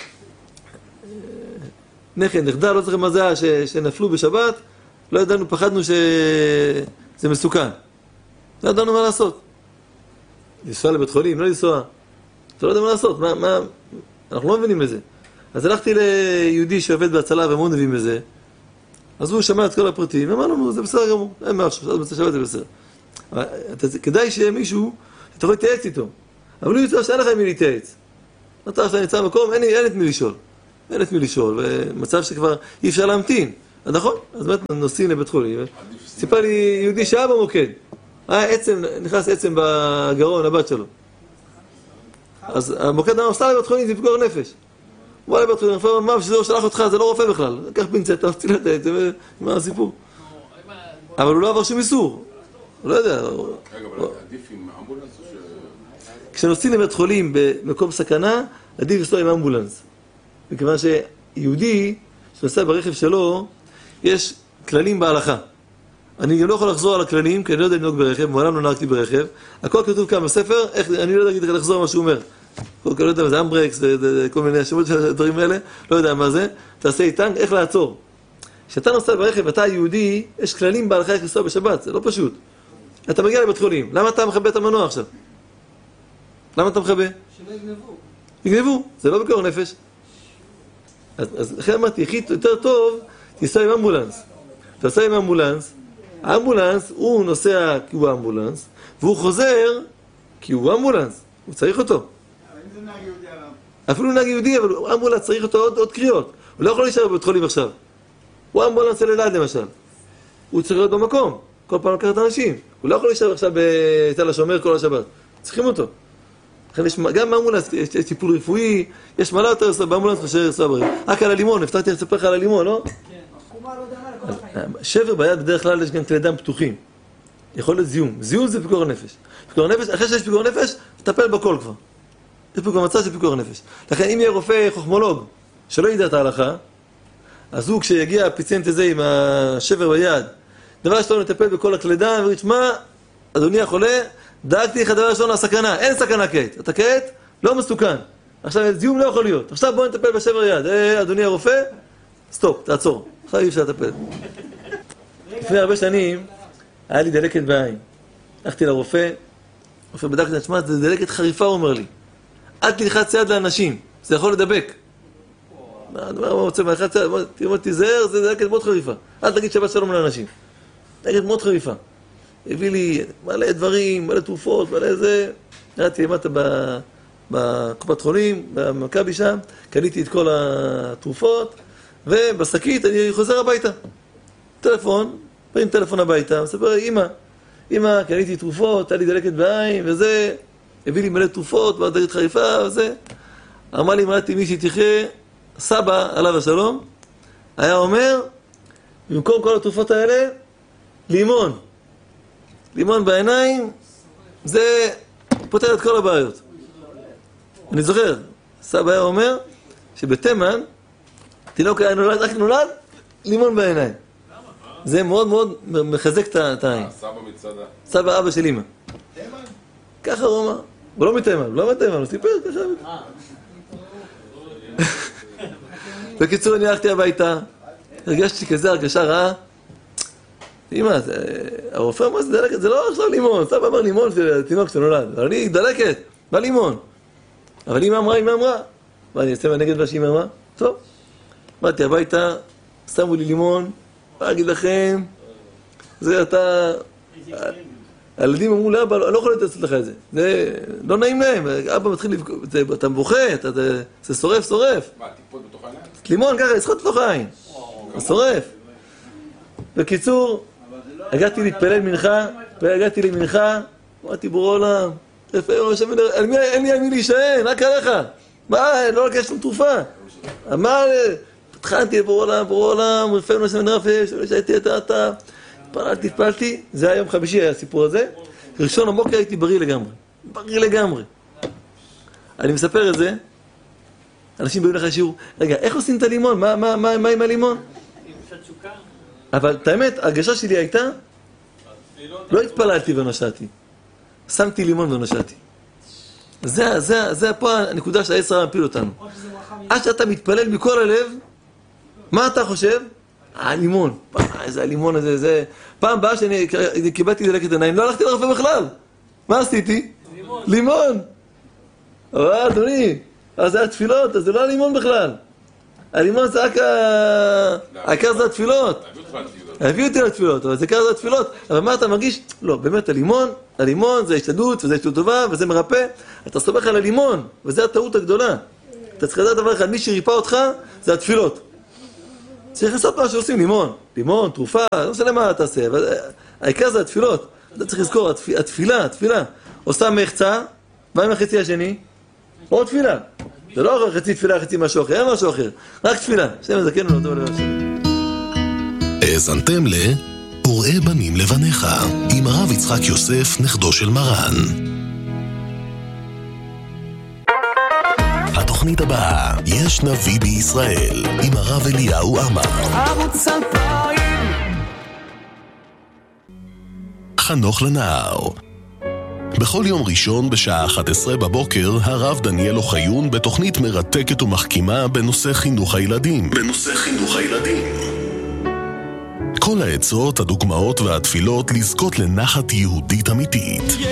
נכד, נכדה, לא זוכר מה זה היה, שנפלו בשבת, לא ידענו, פחדנו שזה מסוכן. לא ידענו מה לעשות. לנסוע לבית חולים, לא לנסוע. אתה לא יודע מה לעשות, מה, מה... אנחנו לא מבינים בזה. אז הלכתי ליהודי שעובד בהצלה ומאוד מבין בזה, אז הוא שמע את כל הפרטים, ואמר לנו, זה בסדר גמור, אין מה עכשיו, אז בשבת זה בסדר. כדאי שיהיה מישהו, אתה יכול להתייעץ איתו. אבל הוא יוצא שאין לך מי להתייעץ. מצב שאני נמצא במקום, אין, אין את מי לשאול. אין את מי לשאול, ומצב שכבר אי אפשר להמתין. אז נכון, אז באמת נוסעים לבית חולים. סיפר לי יהודי שהיה במוקד. היה עצם, נכנס עצם בגרון, הבת שלו. אז המוקד אמר, סתם לבית חולים, זה פיקוח נפש. הוא בא לבית חולים, הרופא אמר, מה, שזה לא שלח אותך, זה לא רופא בכלל. קח פינצטה, הוציא את זה, ומה הסיפור? אבל הוא לא עבר שום איסור. הוא לא יודע. רגע, אבל עדיף עם אמבולנס או ש... כשנוסעים לבית חולים במקום סכנה, עדיף לנסוע עם אמבולנס. מכיוון שיהודי שנוסע ברכב שלו, יש כללים בהלכה. אני גם לא יכול לחזור על הכללים, כי אני לא יודע לנהוג ברכב, מעולם לא נהגתי ברכב. הכל כתוב כאן בספר, איך, אני לא יודע לחזור על מה שהוא אומר. כל כך לא יודע מה זה אמברקס וכל מיני שמות של הדברים האלה, לא יודע מה זה. תעשה איתן, איך לעצור. כשאתה נוסע ברכב ואתה יהודי, יש כללים בהלכה איך לנסוע בשבת, זה לא פשוט. אתה מגיע לבית חולים, למה אתה מכבה את המנוע עכשיו? למה אתה מכבה? שלא יגנבו. יגנבו, זה לא פיקוח נפש. אז, אז לכן אמרתי, הכי יותר טוב, תיסע עם אמבולנס. תיסע עם אמבולנס, האמבולנס הוא נוסע כי הוא אמבולנס, והוא חוזר כי הוא אמבולנס, הוא צריך אותו. אפילו נהג יהודי, אבל אמבולנס צריך אותו עוד, עוד קריאות. הוא לא יכול להישאר בבית חולים עכשיו. הוא אמבולנס אל אלעד למשל. הוא צריך להיות במקום, כל פעם לקחת אנשים. הוא לא יכול להישאר עכשיו בתל השומר כל השבת. צריכים אותו. גם באמבולנס יש טיפול רפואי, יש מלא יותר באמבולנס מאשר לנסוע ברכב. רק על הלימון, הבטחתי לספר לך על הלימון, לא? כן, החומה לא דמה לכל החיים. שבר ביד בדרך כלל יש גם כלי דם פתוחים. יכול להיות זיהום. זיהום זה פיקוח נפש. פיקוח נפש, אחרי שיש פיקוח נפש, תטפל בכל כבר. יש פיקוח מצב של פיקוח נפש. לכן אם יהיה רופא חוכמולוג שלא ידע את ההלכה, אז הוא כשיגיע הפיציינט הזה עם השבר ביד, דבר שלא נטפל בכל הכלי דם, ויגיד, מה, אדוני החולה, דאגתי לך דבר ראשון לסכנה, אין סכנה כעת. אתה כעת לא מסוכן. עכשיו זיהום לא יכול להיות. עכשיו בוא נטפל בשבר יד. אה, אדוני הרופא, סטופ, תעצור. עכשיו אי אפשר לטפל. לפני הרבה שנים היה לי דלקת בעין. הלכתי לרופא, רופא בדקתי, תשמע, זה דלקת חריפה, הוא אומר לי. אל תלחץ יד לאנשים, זה יכול לדבק. אני אומר, מה רוצה, מה לחץ יד? תראו, תיזהר, זה דלקת מאוד חריפה. אל תגיד שבת שלום לאנשים. דלקת מאוד חריפה. הביא לי מלא דברים, מלא תרופות, מלא זה. נראיתי למטה בקופת חולים, במכבי שם, קניתי את כל התרופות, ובשקית אני חוזר הביתה. טלפון, פרים טלפון הביתה, מספר, אמא, אמא, קניתי תרופות, היה לי דלקת בעין, וזה, הביא לי מלא תרופות, דלקת חריפה, וזה. אמר לי, אמרתי, מי שתחיה, סבא, עליו השלום, היה אומר, במקום כל התרופות האלה, לימון. לימון בעיניים, זה פותר את כל הבעיות. אני זוכר, סבא היה אומר שבתימן, תינוק היה נולד, רק נולד, לימון בעיניים. זה מאוד מאוד מחזק את העין. סבא מצדה. סבא אבא של אמא. תימן? ככה הוא אמר. הוא לא מתימן, הוא לא מתימן, הוא סיפר ככה. בקיצור, אני הלכתי הביתה, הרגשתי כזה הרגשה רעה. אמא, הרופא אמר שזה דלקת, זה לא עכשיו לימון, סבא אמר לימון של תינוק שנולד, אבל אני דלקת, מה לימון? אבל אמא אמרה, אמא אמרה, מה אני אעשה מהנגד מה שאמא אמרה? טוב, באתי הביתה, שמו לי לימון, מה אגיד לכם, זה אתה, הילדים אמרו לאבא, אני לא יכול לעשות לך את זה, זה לא נעים להם, אבא מתחיל לבכות, אתה בוכה, זה שורף, שורף. מה, טיפות בתוך העיניים? לימון ככה, ישחוט בתוך העין, זה שורף. בקיצור, הגעתי להתפלל מנחה, והגעתי למנחה, אמרתי בורא עולם, אין לי על מי להישען, רק עליך. מה, לא לקח שום תרופה. אמר, התחלתי לבורא עולם, בורא עולם, רפאנו השם נרפא, שהייתי את אתה, התפללתי, התפללתי, זה היה יום חמישי, היה הסיפור הזה. ראשון הבוקר הייתי בריא לגמרי, בריא לגמרי. אני מספר את זה, אנשים באים לך לשיעור, רגע, איך עושים את הלימון? מה, מה, מה, מה עם הלימון? אבל את האמת, ההרגשה שלי הייתה, לא התפללתי ונשעתי, שמתי לימון ונשעתי. זה, זה, זה פה הנקודה שהעץ הרע מפיל אותנו. עד שאתה מתפלל מכל הלב, מה אתה חושב? הלימון, איזה הלימון הזה, זה... פעם באה שאני קיבלתי דלקת עיניים, לא הלכתי לרופא בכלל. מה עשיתי? לימון. לימון. אבל אדוני, אז זה התפילות, אז זה לא הלימון בכלל. הלימון זה רק ה... העיקר זה התפילות. הביא אותי לתפילות, אבל זה עיקר זה התפילות. אבל מה אתה מרגיש? לא, באמת הלימון, הלימון זה השתדלות, וזה השתדלות טובה, וזה מרפא. אתה סומך על הלימון, וזה הטעות הגדולה. אתה צריך לדעת דבר אחד, מי שריפא אותך זה התפילות. צריך לעשות מה שעושים, לימון, לימון, תרופה, לא משנה מה אתה תעשה, אבל העיקר זה התפילות. אתה צריך לזכור, התפילה, התפילה. עושה מחצה, ומה החצי השני? עוד תפילה. זה לא חצי תפילה, חצי משהו אחר, אין משהו אחר. רק תפילה. שם זכנו לא טוב לבן שלי. האזנתם ל... וראה בנים לבניך, עם הרב יצחק יוסף, נכדו של מרן. התוכנית הבאה, יש נביא בישראל, עם הרב אליהו עמר. ערוץ אלפיים. חנוך לנער. בכל יום ראשון בשעה אחת עשרה בבוקר, הרב דניאל אוחיון בתוכנית מרתקת ומחכימה בנושא חינוך הילדים. בנושא חינוך הילדים. כל העצות, הדוגמאות והתפילות לזכות לנחת יהודית אמיתית.